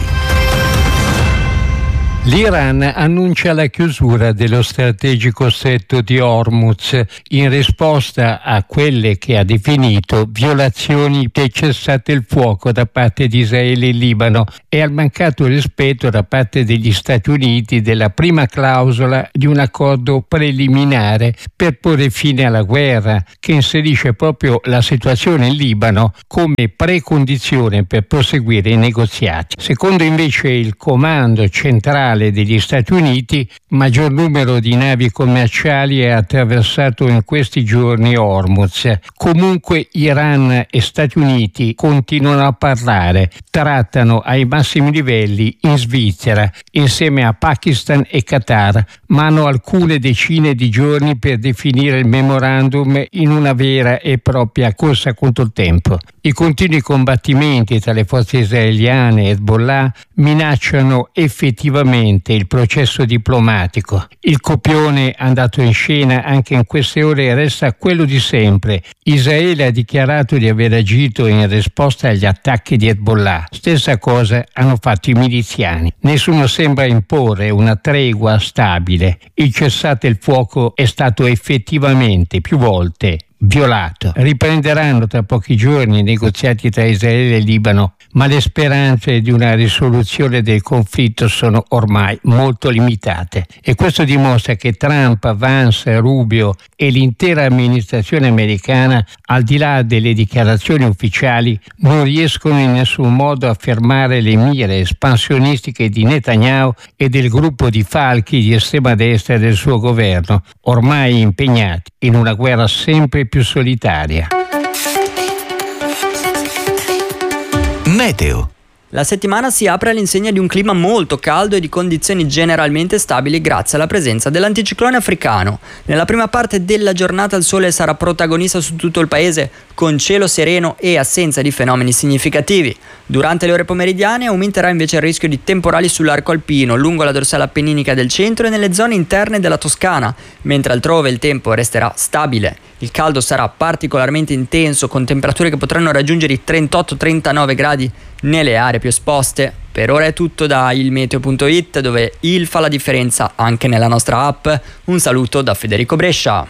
L'Iran annuncia la chiusura dello strategico stretto di Hormuz in risposta a quelle che ha definito violazioni del cessate il fuoco da parte di Israele e Libano e al mancato rispetto da parte degli Stati Uniti della prima clausola di un accordo preliminare per porre fine alla guerra, che inserisce proprio la situazione in Libano come precondizione per proseguire i negoziati. Secondo invece il comando centrale degli Stati Uniti, maggior numero di navi commerciali è attraversato in questi giorni Hormuz. Comunque Iran e Stati Uniti continuano a parlare, trattano ai massimi livelli in Svizzera insieme a Pakistan e Qatar, ma hanno alcune decine di giorni per definire il memorandum in una vera e propria corsa contro il tempo. I continui combattimenti tra le forze israeliane e Hezbollah minacciano effettivamente il processo diplomatico. Il copione andato in scena anche in queste ore resta quello di sempre. Israele ha dichiarato di aver agito in risposta agli attacchi di Hezbollah. Stessa cosa hanno fatto i miliziani. Nessuno sembra imporre una tregua stabile. Il cessate il fuoco è stato effettivamente più volte violato. Riprenderanno tra pochi giorni i negoziati tra Israele e Libano, ma le speranze di una risoluzione del conflitto sono ormai molto limitate e questo dimostra che Trump, Vance, Rubio e l'intera amministrazione americana, al di là delle dichiarazioni ufficiali, non riescono in nessun modo a fermare le mire espansionistiche di Netanyahu e del gruppo di falchi di estrema destra del suo governo, ormai impegnati in una guerra sempre più solitaria. Meteo. La settimana si apre all'insegna di un clima molto caldo e di condizioni generalmente stabili grazie alla presenza dell'anticiclone africano. Nella prima parte della giornata il sole sarà protagonista su tutto il paese, con cielo sereno e assenza di fenomeni significativi. Durante le ore pomeridiane aumenterà invece il rischio di temporali sull'arco alpino, lungo la dorsale appenninica del centro e nelle zone interne della Toscana, mentre altrove il tempo resterà stabile. Il caldo sarà particolarmente intenso, con temperature che potranno raggiungere i 38-39 gradi nelle aree più esposte. Per ora è tutto da ilmeteo.it, dove il fa la differenza anche nella nostra app. Un saluto da Federico Brescia.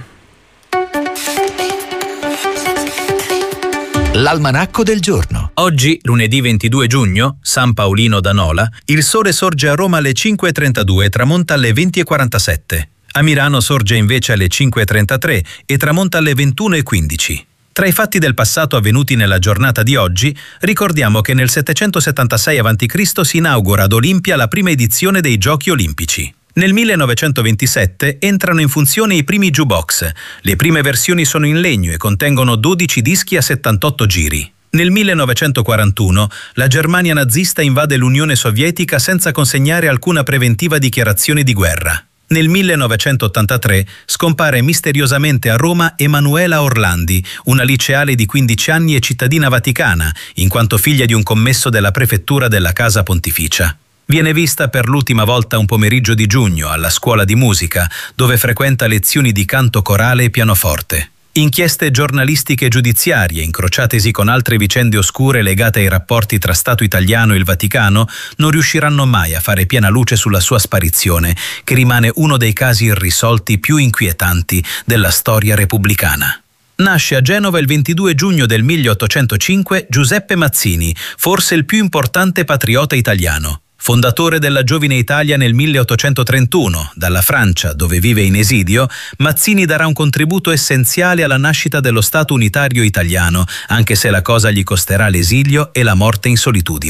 L'almanacco del giorno. Oggi, lunedì 22 giugno, San Paolino da Nola, il sole sorge a Roma alle 5:32 e tramonta alle 20:47. A Milano sorge invece alle 5:33 e tramonta alle 21:15. Tra i fatti del passato avvenuti nella giornata di oggi, ricordiamo che nel 776 a.C. si inaugura ad Olimpia la prima edizione dei Giochi Olimpici. Nel 1927 entrano in funzione i primi jukebox. Le prime versioni sono in legno e contengono 12 dischi a 78 giri. Nel 1941 la Germania nazista invade l'Unione Sovietica senza consegnare alcuna preventiva dichiarazione di guerra. Nel 1983 scompare misteriosamente a Roma Emanuela Orlandi, una liceale di 15 anni e cittadina vaticana, in quanto figlia di un commesso della prefettura della Casa Pontificia. Viene vista per l'ultima volta un pomeriggio di giugno alla scuola di musica, dove frequenta lezioni di canto corale e pianoforte. Inchieste giornalistiche e giudiziarie, incrociatesi con altre vicende oscure legate ai rapporti tra Stato italiano e il Vaticano, non riusciranno mai a fare piena luce sulla sua sparizione, che rimane uno dei casi irrisolti più inquietanti della storia repubblicana. Nasce a Genova il 22 giugno del 1805 Giuseppe Mazzini, forse il più importante patriota italiano. Fondatore della Giovine Italia nel 1831, dalla Francia, dove vive in esilio, Mazzini darà un contributo essenziale alla nascita dello Stato unitario italiano, anche se la cosa gli costerà l'esilio e la morte in solitudine.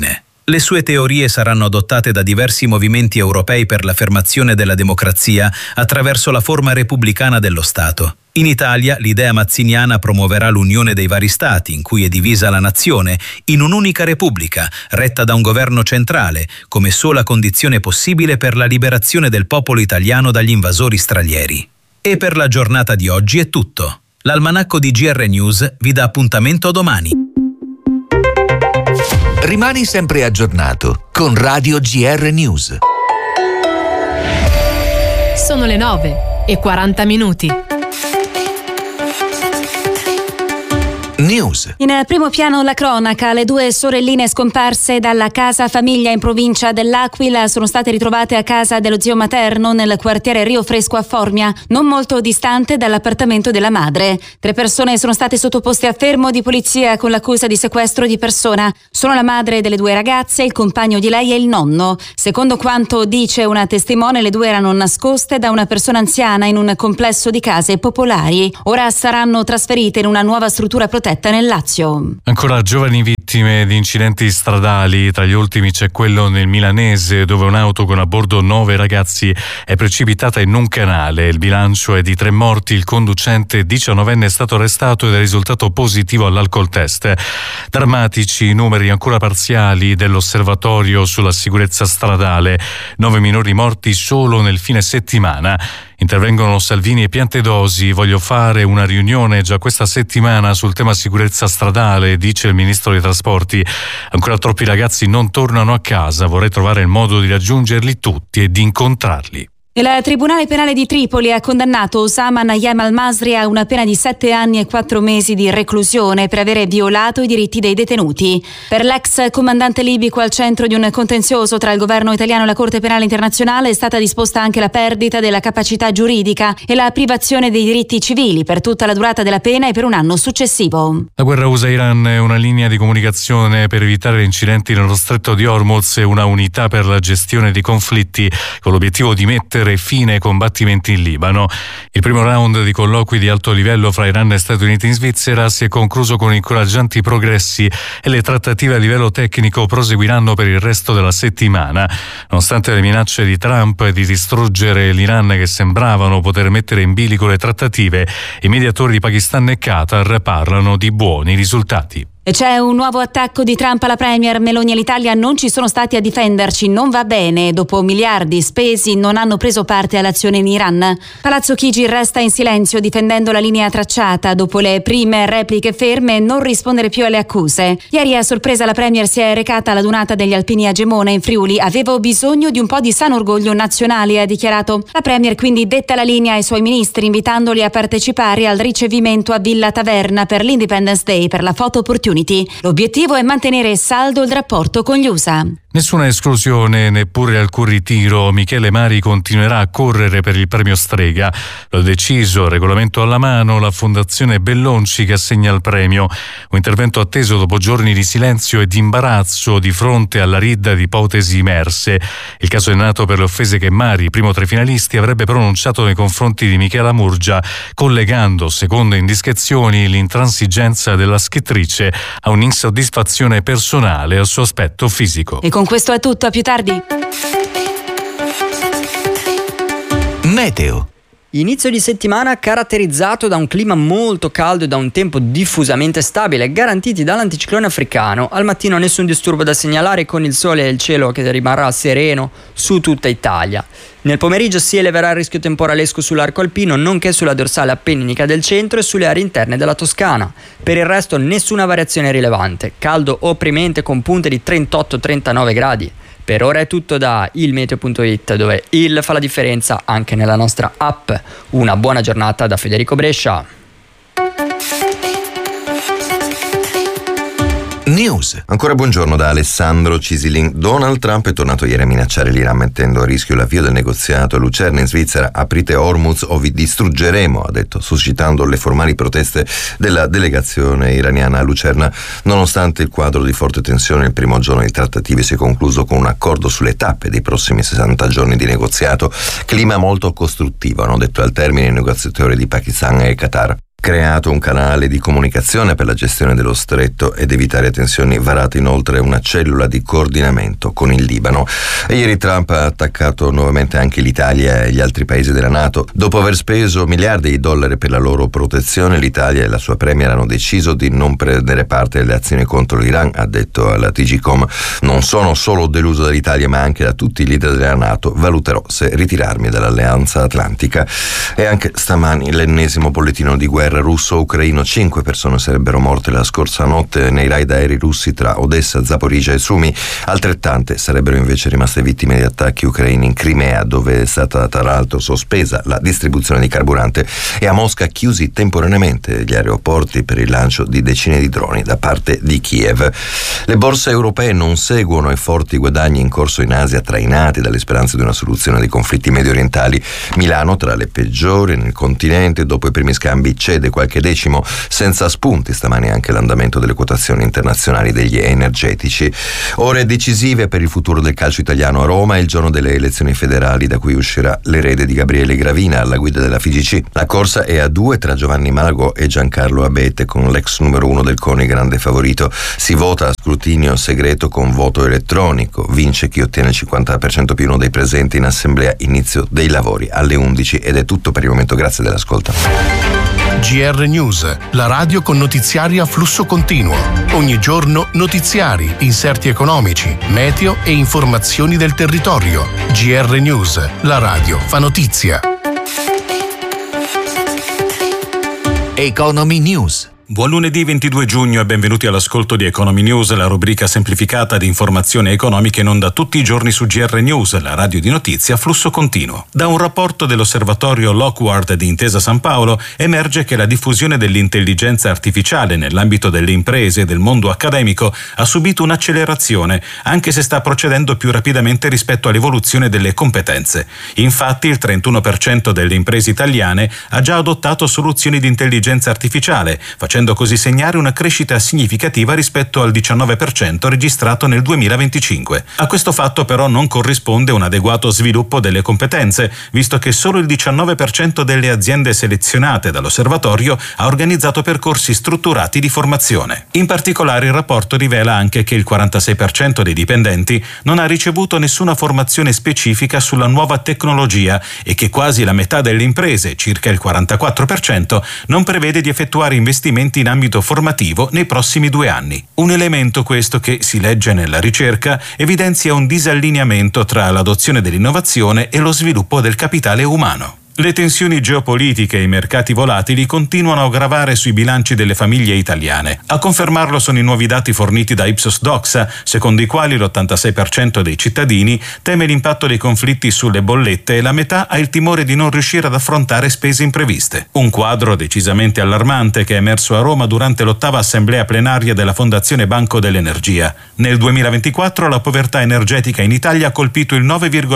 Le sue teorie saranno adottate da diversi movimenti europei per l'affermazione della democrazia attraverso la forma repubblicana dello Stato. In Italia l'idea mazziniana promuoverà l'unione dei vari Stati, in cui è divisa la nazione, in un'unica repubblica, retta da un governo centrale, come sola condizione possibile per la liberazione del popolo italiano dagli invasori stranieri. E per la giornata di oggi è tutto. L'almanacco di GR News vi dà appuntamento domani. Rimani sempre aggiornato con Radio GR News. Sono le 9:40. News. In primo piano la cronaca, le 2 sorelline scomparse dalla casa famiglia in provincia dell'Aquila sono state ritrovate a casa dello zio materno nel quartiere Rio Fresco a Formia, non molto distante dall'appartamento della madre. 3 persone sono state sottoposte a fermo di polizia con l'accusa di sequestro di persona. Sono la madre delle 2 ragazze, il compagno di lei e il nonno. Secondo quanto dice una testimone, le 2 erano nascoste da una persona anziana in un complesso di case popolari. Ora saranno trasferite in una nuova struttura protetta nel Lazio. Ancora giovani vittime di incidenti stradali. Tra gli ultimi c'è quello nel Milanese, dove un'auto con a bordo 9 ragazzi è precipitata in un canale. Il bilancio è di 3 morti. Il conducente 19enne è stato arrestato ed è risultato positivo all'alcol test. Drammatici i numeri ancora parziali dell'Osservatorio sulla sicurezza stradale. 9 minori morti solo nel fine settimana. Intervengono Salvini e Piantedosi. Voglio fare una riunione già questa settimana sul tema sicurezza stradale, dice il ministro dei trasporti. Ancora troppi ragazzi non tornano a casa, vorrei trovare il modo di raggiungerli tutti e di incontrarli. Il Tribunale Penale di Tripoli ha condannato Osama Nayem al-Masri a una pena di 7 anni e 4 mesi di reclusione per avere violato i diritti dei detenuti. Per l'ex comandante libico al centro di un contenzioso tra il governo italiano e la Corte Penale Internazionale è stata disposta anche la perdita della capacità giuridica e la privazione dei diritti civili per tutta la durata della pena e per un anno successivo. La guerra USA-Iran è una linea di comunicazione per evitare incidenti nello stretto di Hormuz e una unità per la gestione di conflitti con l'obiettivo di mettere fine ai combattimenti in Libano. Il primo round di colloqui di alto livello fra Iran e Stati Uniti in Svizzera si è concluso con incoraggianti progressi e le trattative a livello tecnico proseguiranno per il resto della settimana. Nonostante le minacce di Trump di distruggere l'Iran che sembravano poter mettere in bilico le trattative, i mediatori di Pakistan e Qatar parlano di buoni risultati. E c'è un nuovo attacco di Trump alla premier. Meloni e l'Italia non ci sono stati a difenderci, non va bene. Dopo miliardi spesi non hanno preso parte all'azione in Iran. Palazzo Chigi resta in silenzio difendendo la linea tracciata. Dopo le prime repliche ferme, non rispondere più alle accuse. Ieri a sorpresa la premier si è recata alla dunata degli Alpini a Gemona in Friuli. Avevo bisogno di un po' di sano orgoglio nazionale, ha dichiarato. La premier quindi detta la linea ai suoi ministri invitandoli a partecipare al ricevimento a Villa Taverna per l'Independence Day per la photo opportunity. L'obiettivo è mantenere saldo il rapporto con gli USA. Nessuna esclusione, neppure alcun ritiro. Michele Mari continuerà a correre per il premio Strega. Lo ha deciso, regolamento alla mano, la Fondazione Bellonci che assegna il premio. Un intervento atteso dopo giorni di silenzio e di imbarazzo di fronte alla ridda di ipotesi emerse. Il caso è nato per le offese che Mari, primo tra i finalisti, avrebbe pronunciato nei confronti di Michela Murgia, collegando, secondo indiscrezioni, l'intransigenza della scrittrice a un'insoddisfazione personale al suo aspetto fisico. E con questo è tutto, a più tardi. Meteo. Inizio di settimana caratterizzato da un clima molto caldo e da un tempo diffusamente stabile, garantiti dall'anticiclone africano. Al mattino nessun disturbo da segnalare, con il sole e il cielo che rimarrà sereno su tutta Italia. Nel pomeriggio si eleverà il rischio temporalesco sull'arco alpino, nonché sulla dorsale appenninica del centro e sulle aree interne della Toscana. Per il resto nessuna variazione rilevante, caldo opprimente con punte di 38-39 gradi. Per ora è tutto da ilmeteo.it, dove il fa la differenza anche nella nostra app. Una buona giornata da Federico Brescia. News. Ancora buongiorno da Alessandro Cisilin. Donald Trump è tornato ieri a minacciare l'Iran mettendo a rischio l'avvio del negoziato. Lucerna in Svizzera: aprite Hormuz o vi distruggeremo, ha detto, suscitando le formali proteste della delegazione iraniana a Lucerna. Nonostante il quadro di forte tensione, il primo giorno di trattative si è concluso con un accordo sulle tappe dei prossimi 60 giorni di negoziato. Clima molto costruttivo, hanno detto al termine i negoziatori di Pakistan e Qatar. creato un canale di comunicazione per la gestione dello stretto ed evitare tensioni, varato inoltre una cellula di coordinamento con il Libano. E ieri Trump ha attaccato nuovamente anche l'Italia e gli altri paesi della NATO. Dopo aver speso miliardi di dollari per la loro protezione, l'Italia e la sua premier hanno deciso di non prendere parte alle azioni contro l'Iran, ha detto alla TGcom. Non sono solo deluso dall'Italia ma anche da tutti i leader della NATO. Valuterò se ritirarmi dall'Alleanza Atlantica. E anche stamani l'ennesimo bollettino di guerra russo-ucraino. 5 persone sarebbero morte la scorsa notte nei raid aerei russi tra Odessa, Zaporizhzhia e Sumi. Altrettante sarebbero invece rimaste vittime di attacchi ucraini in Crimea, dove è stata tra l'altro sospesa la distribuzione di carburante, e a Mosca chiusi temporaneamente gli aeroporti per il lancio di decine di droni da parte di Kiev. Le borse europee non seguono i forti guadagni in corso in Asia, trainati dalle speranze di una soluzione dei conflitti mediorientali. Milano, tra le peggiori nel continente, dopo i primi scambi cede qualche decimo. Senza spunti stamani anche l'andamento delle quotazioni internazionali degli energetici. Ore decisive per il futuro del calcio italiano. A Roma è il giorno delle elezioni federali, da cui uscirà l'erede di Gabriele Gravina alla guida della FIGC. La corsa è a 2 tra Giovanni Malagò e Giancarlo Abete, con l'ex numero 1 del CONI grande favorito. Si vota a scrutinio segreto con voto elettronico. Vince chi ottiene il 50% più uno dei presenti in assemblea. Inizio dei lavori alle 11 ed è tutto per il momento. Grazie dell'ascolto. GR News, la radio con notiziari a flusso continuo. Ogni giorno notiziari, inserti economici, meteo e informazioni del territorio. GR News, la radio fa notizia. Economy News. Buon lunedì 22 giugno e benvenuti all'ascolto di Economy News, la rubrica semplificata di informazioni economiche in onda tutti i giorni su GR News, la radio di notizia a flusso continuo. Da un rapporto dell'osservatorio Lockward di Intesa San Paolo emerge che la diffusione dell'intelligenza artificiale nell'ambito delle imprese e del mondo accademico ha subito un'accelerazione, anche se sta procedendo più rapidamente rispetto all'evoluzione delle competenze. Infatti il 31% delle imprese italiane ha già adottato soluzioni di intelligenza artificiale, facendo così segnare una crescita significativa rispetto al 19% registrato nel 2025. A questo fatto però non corrisponde un adeguato sviluppo delle competenze, visto che solo il 19% delle aziende selezionate dall'osservatorio ha organizzato percorsi strutturati di formazione. In particolare il rapporto rivela anche che il 46% dei dipendenti non ha ricevuto nessuna formazione specifica sulla nuova tecnologia e che quasi la metà delle imprese, circa il 44%, non prevede di effettuare investimenti in ambito formativo nei prossimi 2 anni. Un elemento questo che, si legge nella ricerca, evidenzia un disallineamento tra l'adozione dell'innovazione e lo sviluppo del capitale umano. Le tensioni geopolitiche e i mercati volatili continuano a gravare sui bilanci delle famiglie italiane. A confermarlo sono i nuovi dati forniti da Ipsos Doxa, secondo i quali l'86% dei cittadini teme l'impatto dei conflitti sulle bollette e la metà ha il timore di non riuscire ad affrontare spese impreviste. Un quadro decisamente allarmante che è emerso a Roma durante l'8ª assemblea plenaria della Fondazione Banco dell'Energia. Nel 2024 la povertà energetica in Italia ha colpito il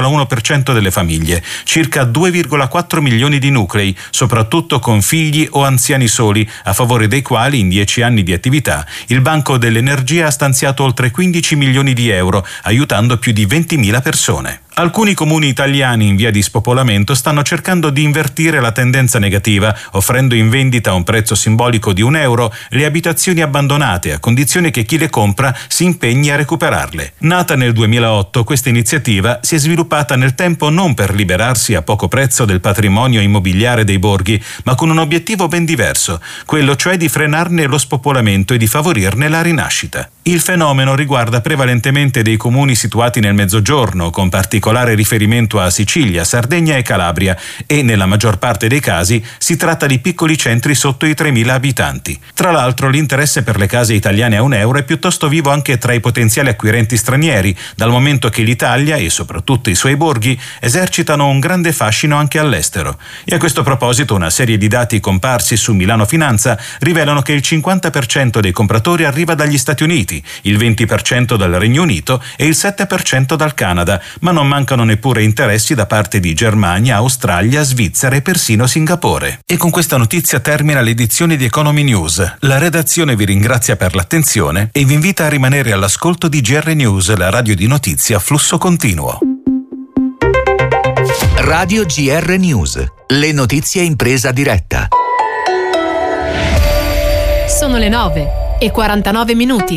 9,1% delle famiglie, circa 2,4 milioni di nuclei, soprattutto con figli o anziani soli, a favore dei quali in 10 anni di attività il Banco dell'Energia ha stanziato oltre 15 milioni di euro, aiutando più di 20.000 persone. Alcuni comuni italiani in via di spopolamento stanno cercando di invertire la tendenza negativa, offrendo in vendita a un prezzo simbolico di €1 le abitazioni abbandonate, a condizione che chi le compra si impegni a recuperarle. Nata nel 2008, questa iniziativa si è sviluppata nel tempo non per liberarsi a poco prezzo del patrimonio immobiliare dei borghi, ma con un obiettivo ben diverso, quello cioè di frenarne lo spopolamento e di favorirne la rinascita. Il fenomeno riguarda prevalentemente dei comuni situati nel Mezzogiorno, con particolare riferimento a Sicilia, Sardegna e Calabria, e nella maggior parte dei casi si tratta di piccoli centri sotto i 3.000 abitanti. Tra l'altro l'interesse per le case italiane a €1 è piuttosto vivo anche tra i potenziali acquirenti stranieri, dal momento che l'Italia e soprattutto i suoi borghi esercitano un grande fascino anche all'estero. E a questo proposito una serie di dati comparsi su Milano Finanza rivelano che il 50% dei compratori arriva dagli Stati Uniti, il 20% dal Regno Unito e il 7% dal Canada, ma non mancano neppure interessi da parte di Germania, Australia, Svizzera e persino Singapore. E con questa notizia termina l'edizione di Economy News. La redazione vi ringrazia per l'attenzione e vi invita a rimanere all'ascolto di GR News, la radio di notizia a flusso continuo. Radio GR News, le notizie in presa diretta. Sono le 9:49.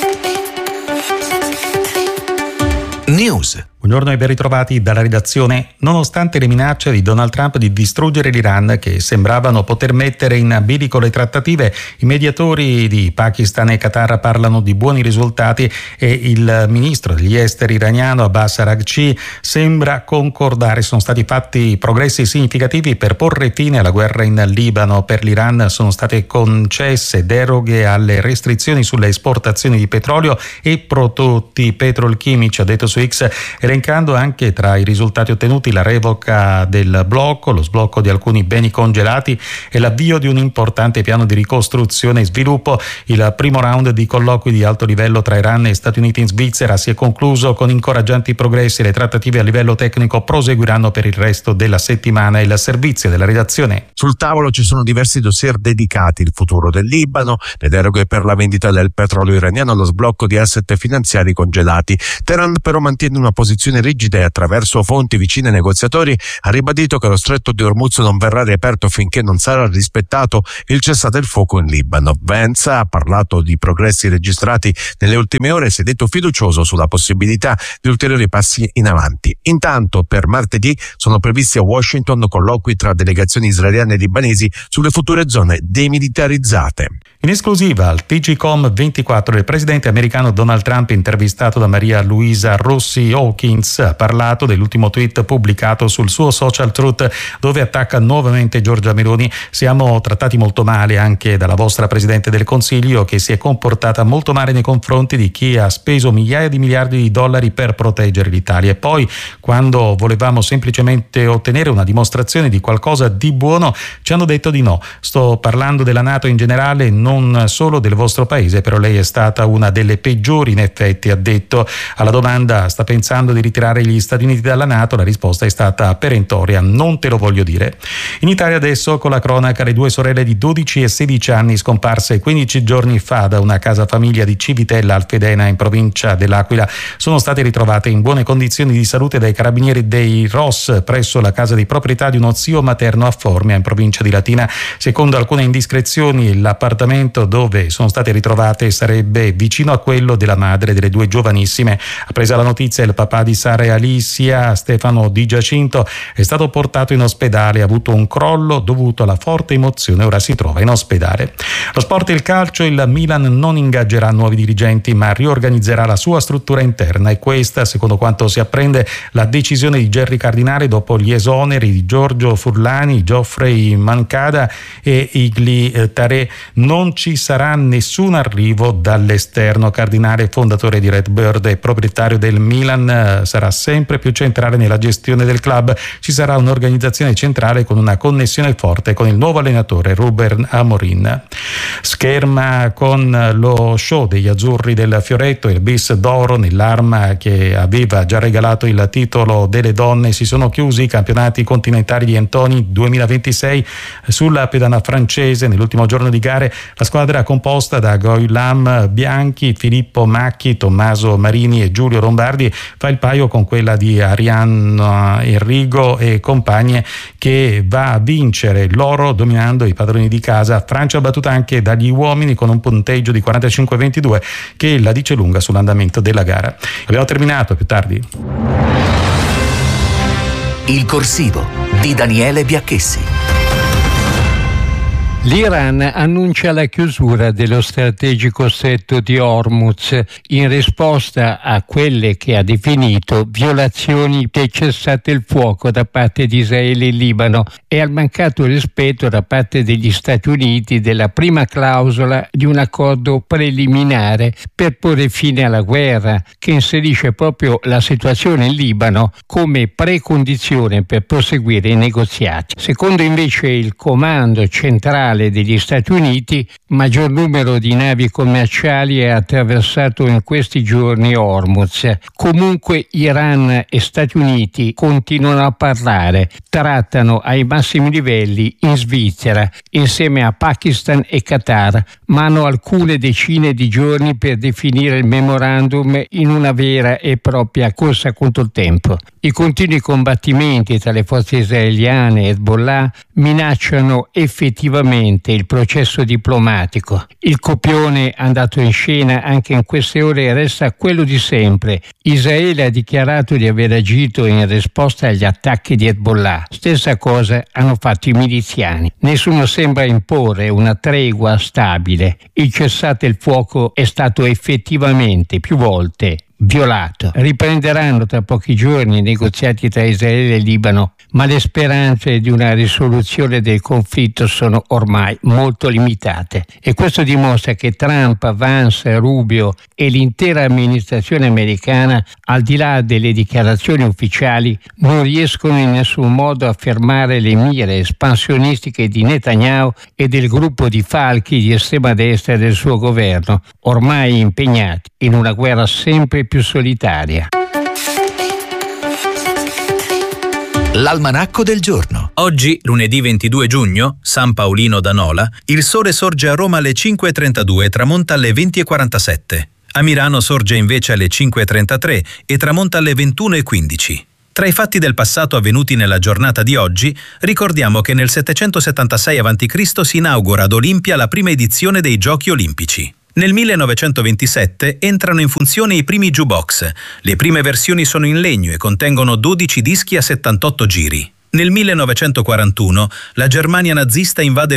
News. Buongiorno e ben ritrovati dalla redazione. Nonostante le minacce di Donald Trump di distruggere l'Iran, che sembravano poter mettere in bilico le trattative, i mediatori di Pakistan e Qatar parlano di buoni risultati e il ministro degli esteri iraniano Abbas Araghchi sembra concordare. Sono stati fatti progressi significativi per porre fine alla guerra in Libano. Per l'Iran sono state concesse deroghe alle restrizioni sulle esportazioni di petrolio e prodotti petrolchimici, ha detto su X, elencando anche tra i risultati ottenuti la revoca del blocco, lo sblocco di alcuni beni congelati e l'avvio di un importante piano di ricostruzione e sviluppo. Il primo round di colloqui di alto livello tra Iran e Stati Uniti in Svizzera si è concluso con incoraggianti progressi. Le trattative a livello tecnico proseguiranno per il resto della settimana. Il servizio della redazione. Sul tavolo ci sono diversi dossier dedicati: il futuro del Libano, le deroghe per la vendita del petrolio iraniano, lo sblocco di asset finanziari congelati. Teheran però mantiene una posizione rigida e attraverso fonti vicine ai negoziatori ha ribadito che lo stretto di Hormuz non verrà riaperto finché non sarà rispettato il cessate il fuoco in Libano. Vance ha parlato di progressi registrati nelle ultime ore e si è detto fiducioso sulla possibilità di ulteriori passi in avanti. Intanto per martedì sono previsti a Washington colloqui tra delegazioni israeliane e libanesi sulle future zone demilitarizzate. In esclusiva al TGCOM 24 il presidente americano Donald Trump, intervistato da Maria Luisa Rossi Hawkins, ha parlato dell'ultimo tweet pubblicato sul suo social Truth, dove attacca nuovamente Giorgia Meloni. Siamo trattati molto male anche dalla vostra Presidente del Consiglio, che si è comportata molto male nei confronti di chi ha speso migliaia di miliardi di dollari per proteggere l'Italia. E poi, quando volevamo semplicemente ottenere una dimostrazione di qualcosa di buono, ci hanno detto di no. Sto parlando della NATO in generale, non solo del vostro paese, però lei è stata una delle peggiori in effetti, ha detto. Alla domanda: sta pensando di ritirare gli Stati Uniti dalla NATO? La risposta è stata perentoria: non te lo voglio dire. In Italia adesso con la cronaca le due sorelle di 12 e 16 anni scomparse 15 giorni fa da una casa famiglia di Civitella Alfedena in provincia dell'Aquila sono state ritrovate in buone condizioni di salute dai carabinieri dei ROS presso la casa di proprietà di uno zio materno a Formia in provincia di Latina. Secondo alcune indiscrezioni l'appartamento dove sono state ritrovate sarebbe vicino a quello della madre delle due giovanissime. Appresa la notizia, il papà di Sara e Alicia, Stefano Di Giacinto, è stato portato in ospedale, ha avuto un crollo dovuto alla forte emozione, ora si trova in ospedale. Lo sport e il calcio: il Milan non ingaggerà nuovi dirigenti ma riorganizzerà la sua struttura interna, e questa, secondo quanto si apprende, la decisione di Gerry Cardinale dopo gli esoneri di Giorgio Furlani, Geoffrey Mancada e Igli Taré. Non ci sarà nessun arrivo dall'esterno. Cardinale, fondatore di Redbird e proprietario del Milan, sarà sempre più centrale nella gestione del club. Ci sarà un'organizzazione centrale con una connessione forte con il nuovo allenatore Ruben Amorim. Scherma con lo show degli azzurri del Fioretto, il bis d'oro nell'arma che aveva già regalato il titolo delle donne. Si sono chiusi i campionati continentali di Antoni 2026 sulla pedana francese. Nell'ultimo giorno di gare la squadra composta da Goilam Bianchi, Filippo Macchi, Tommaso Marini e Giulio Lombardi fa il paio con quella di Arianna Enrigo e compagne, che va a vincere l'oro dominando i padroni di casa. Francia battuta anche dagli uomini con un punteggio di 45-22 che la dice lunga sull'andamento della gara. Abbiamo terminato, più tardi. Il corsivo di Daniele Biacchessi. L'Iran annuncia la chiusura dello strategico stretto di Hormuz in risposta a quelle che ha definito violazioni del cessate il fuoco da parte di Israele e Libano e al mancato rispetto da parte degli Stati Uniti della prima clausola di un accordo preliminare per porre fine alla guerra, che inserisce proprio la situazione in Libano come precondizione per proseguire i negoziati. Secondo invece il comando centrale degli Stati Uniti, maggior numero di navi commerciali è attraversato in questi giorni Hormuz. Comunque Iran e Stati Uniti continuano a parlare, trattano ai massimi livelli in Svizzera insieme a Pakistan e Qatar, ma hanno alcune decine di giorni per definire il memorandum in una vera e propria corsa contro il tempo. I continui combattimenti tra le forze israeliane e Hezbollah minacciano effettivamente lentamente il processo diplomatico. Il copione andato in scena anche in queste ore resta quello di sempre. Israele ha dichiarato di aver agito in risposta agli attacchi di Hezbollah. Stessa cosa hanno fatto i miliziani. Nessuno sembra imporre una tregua stabile. Il cessate il fuoco è stato effettivamente più volte violato. Riprenderanno tra pochi giorni i negoziati tra Israele e Libano, ma le speranze di una risoluzione del conflitto sono ormai molto limitate. E questo dimostra che Trump, Vance, Rubio e l'intera amministrazione americana, al di là delle dichiarazioni ufficiali, non riescono in nessun modo a fermare le mire espansionistiche di Netanyahu e del gruppo di falchi di estrema destra del suo governo, ormai impegnati in una guerra sempre più solitaria. L'almanacco del giorno. Oggi, lunedì 22 giugno, San Paolino da Nola, il sole sorge a Roma alle 5:32 e tramonta alle 20:47. A Milano sorge invece alle 5:33 e tramonta alle 21:15. Tra i fatti del passato avvenuti nella giornata di oggi, ricordiamo che nel 776 a.C. si inaugura ad Olimpia la prima edizione dei Giochi Olimpici. Nel 1927 entrano in funzione i primi jukebox. Le prime versioni sono in legno e contengono 12 dischi a 78 giri. Nel 1941 la Germania nazista invade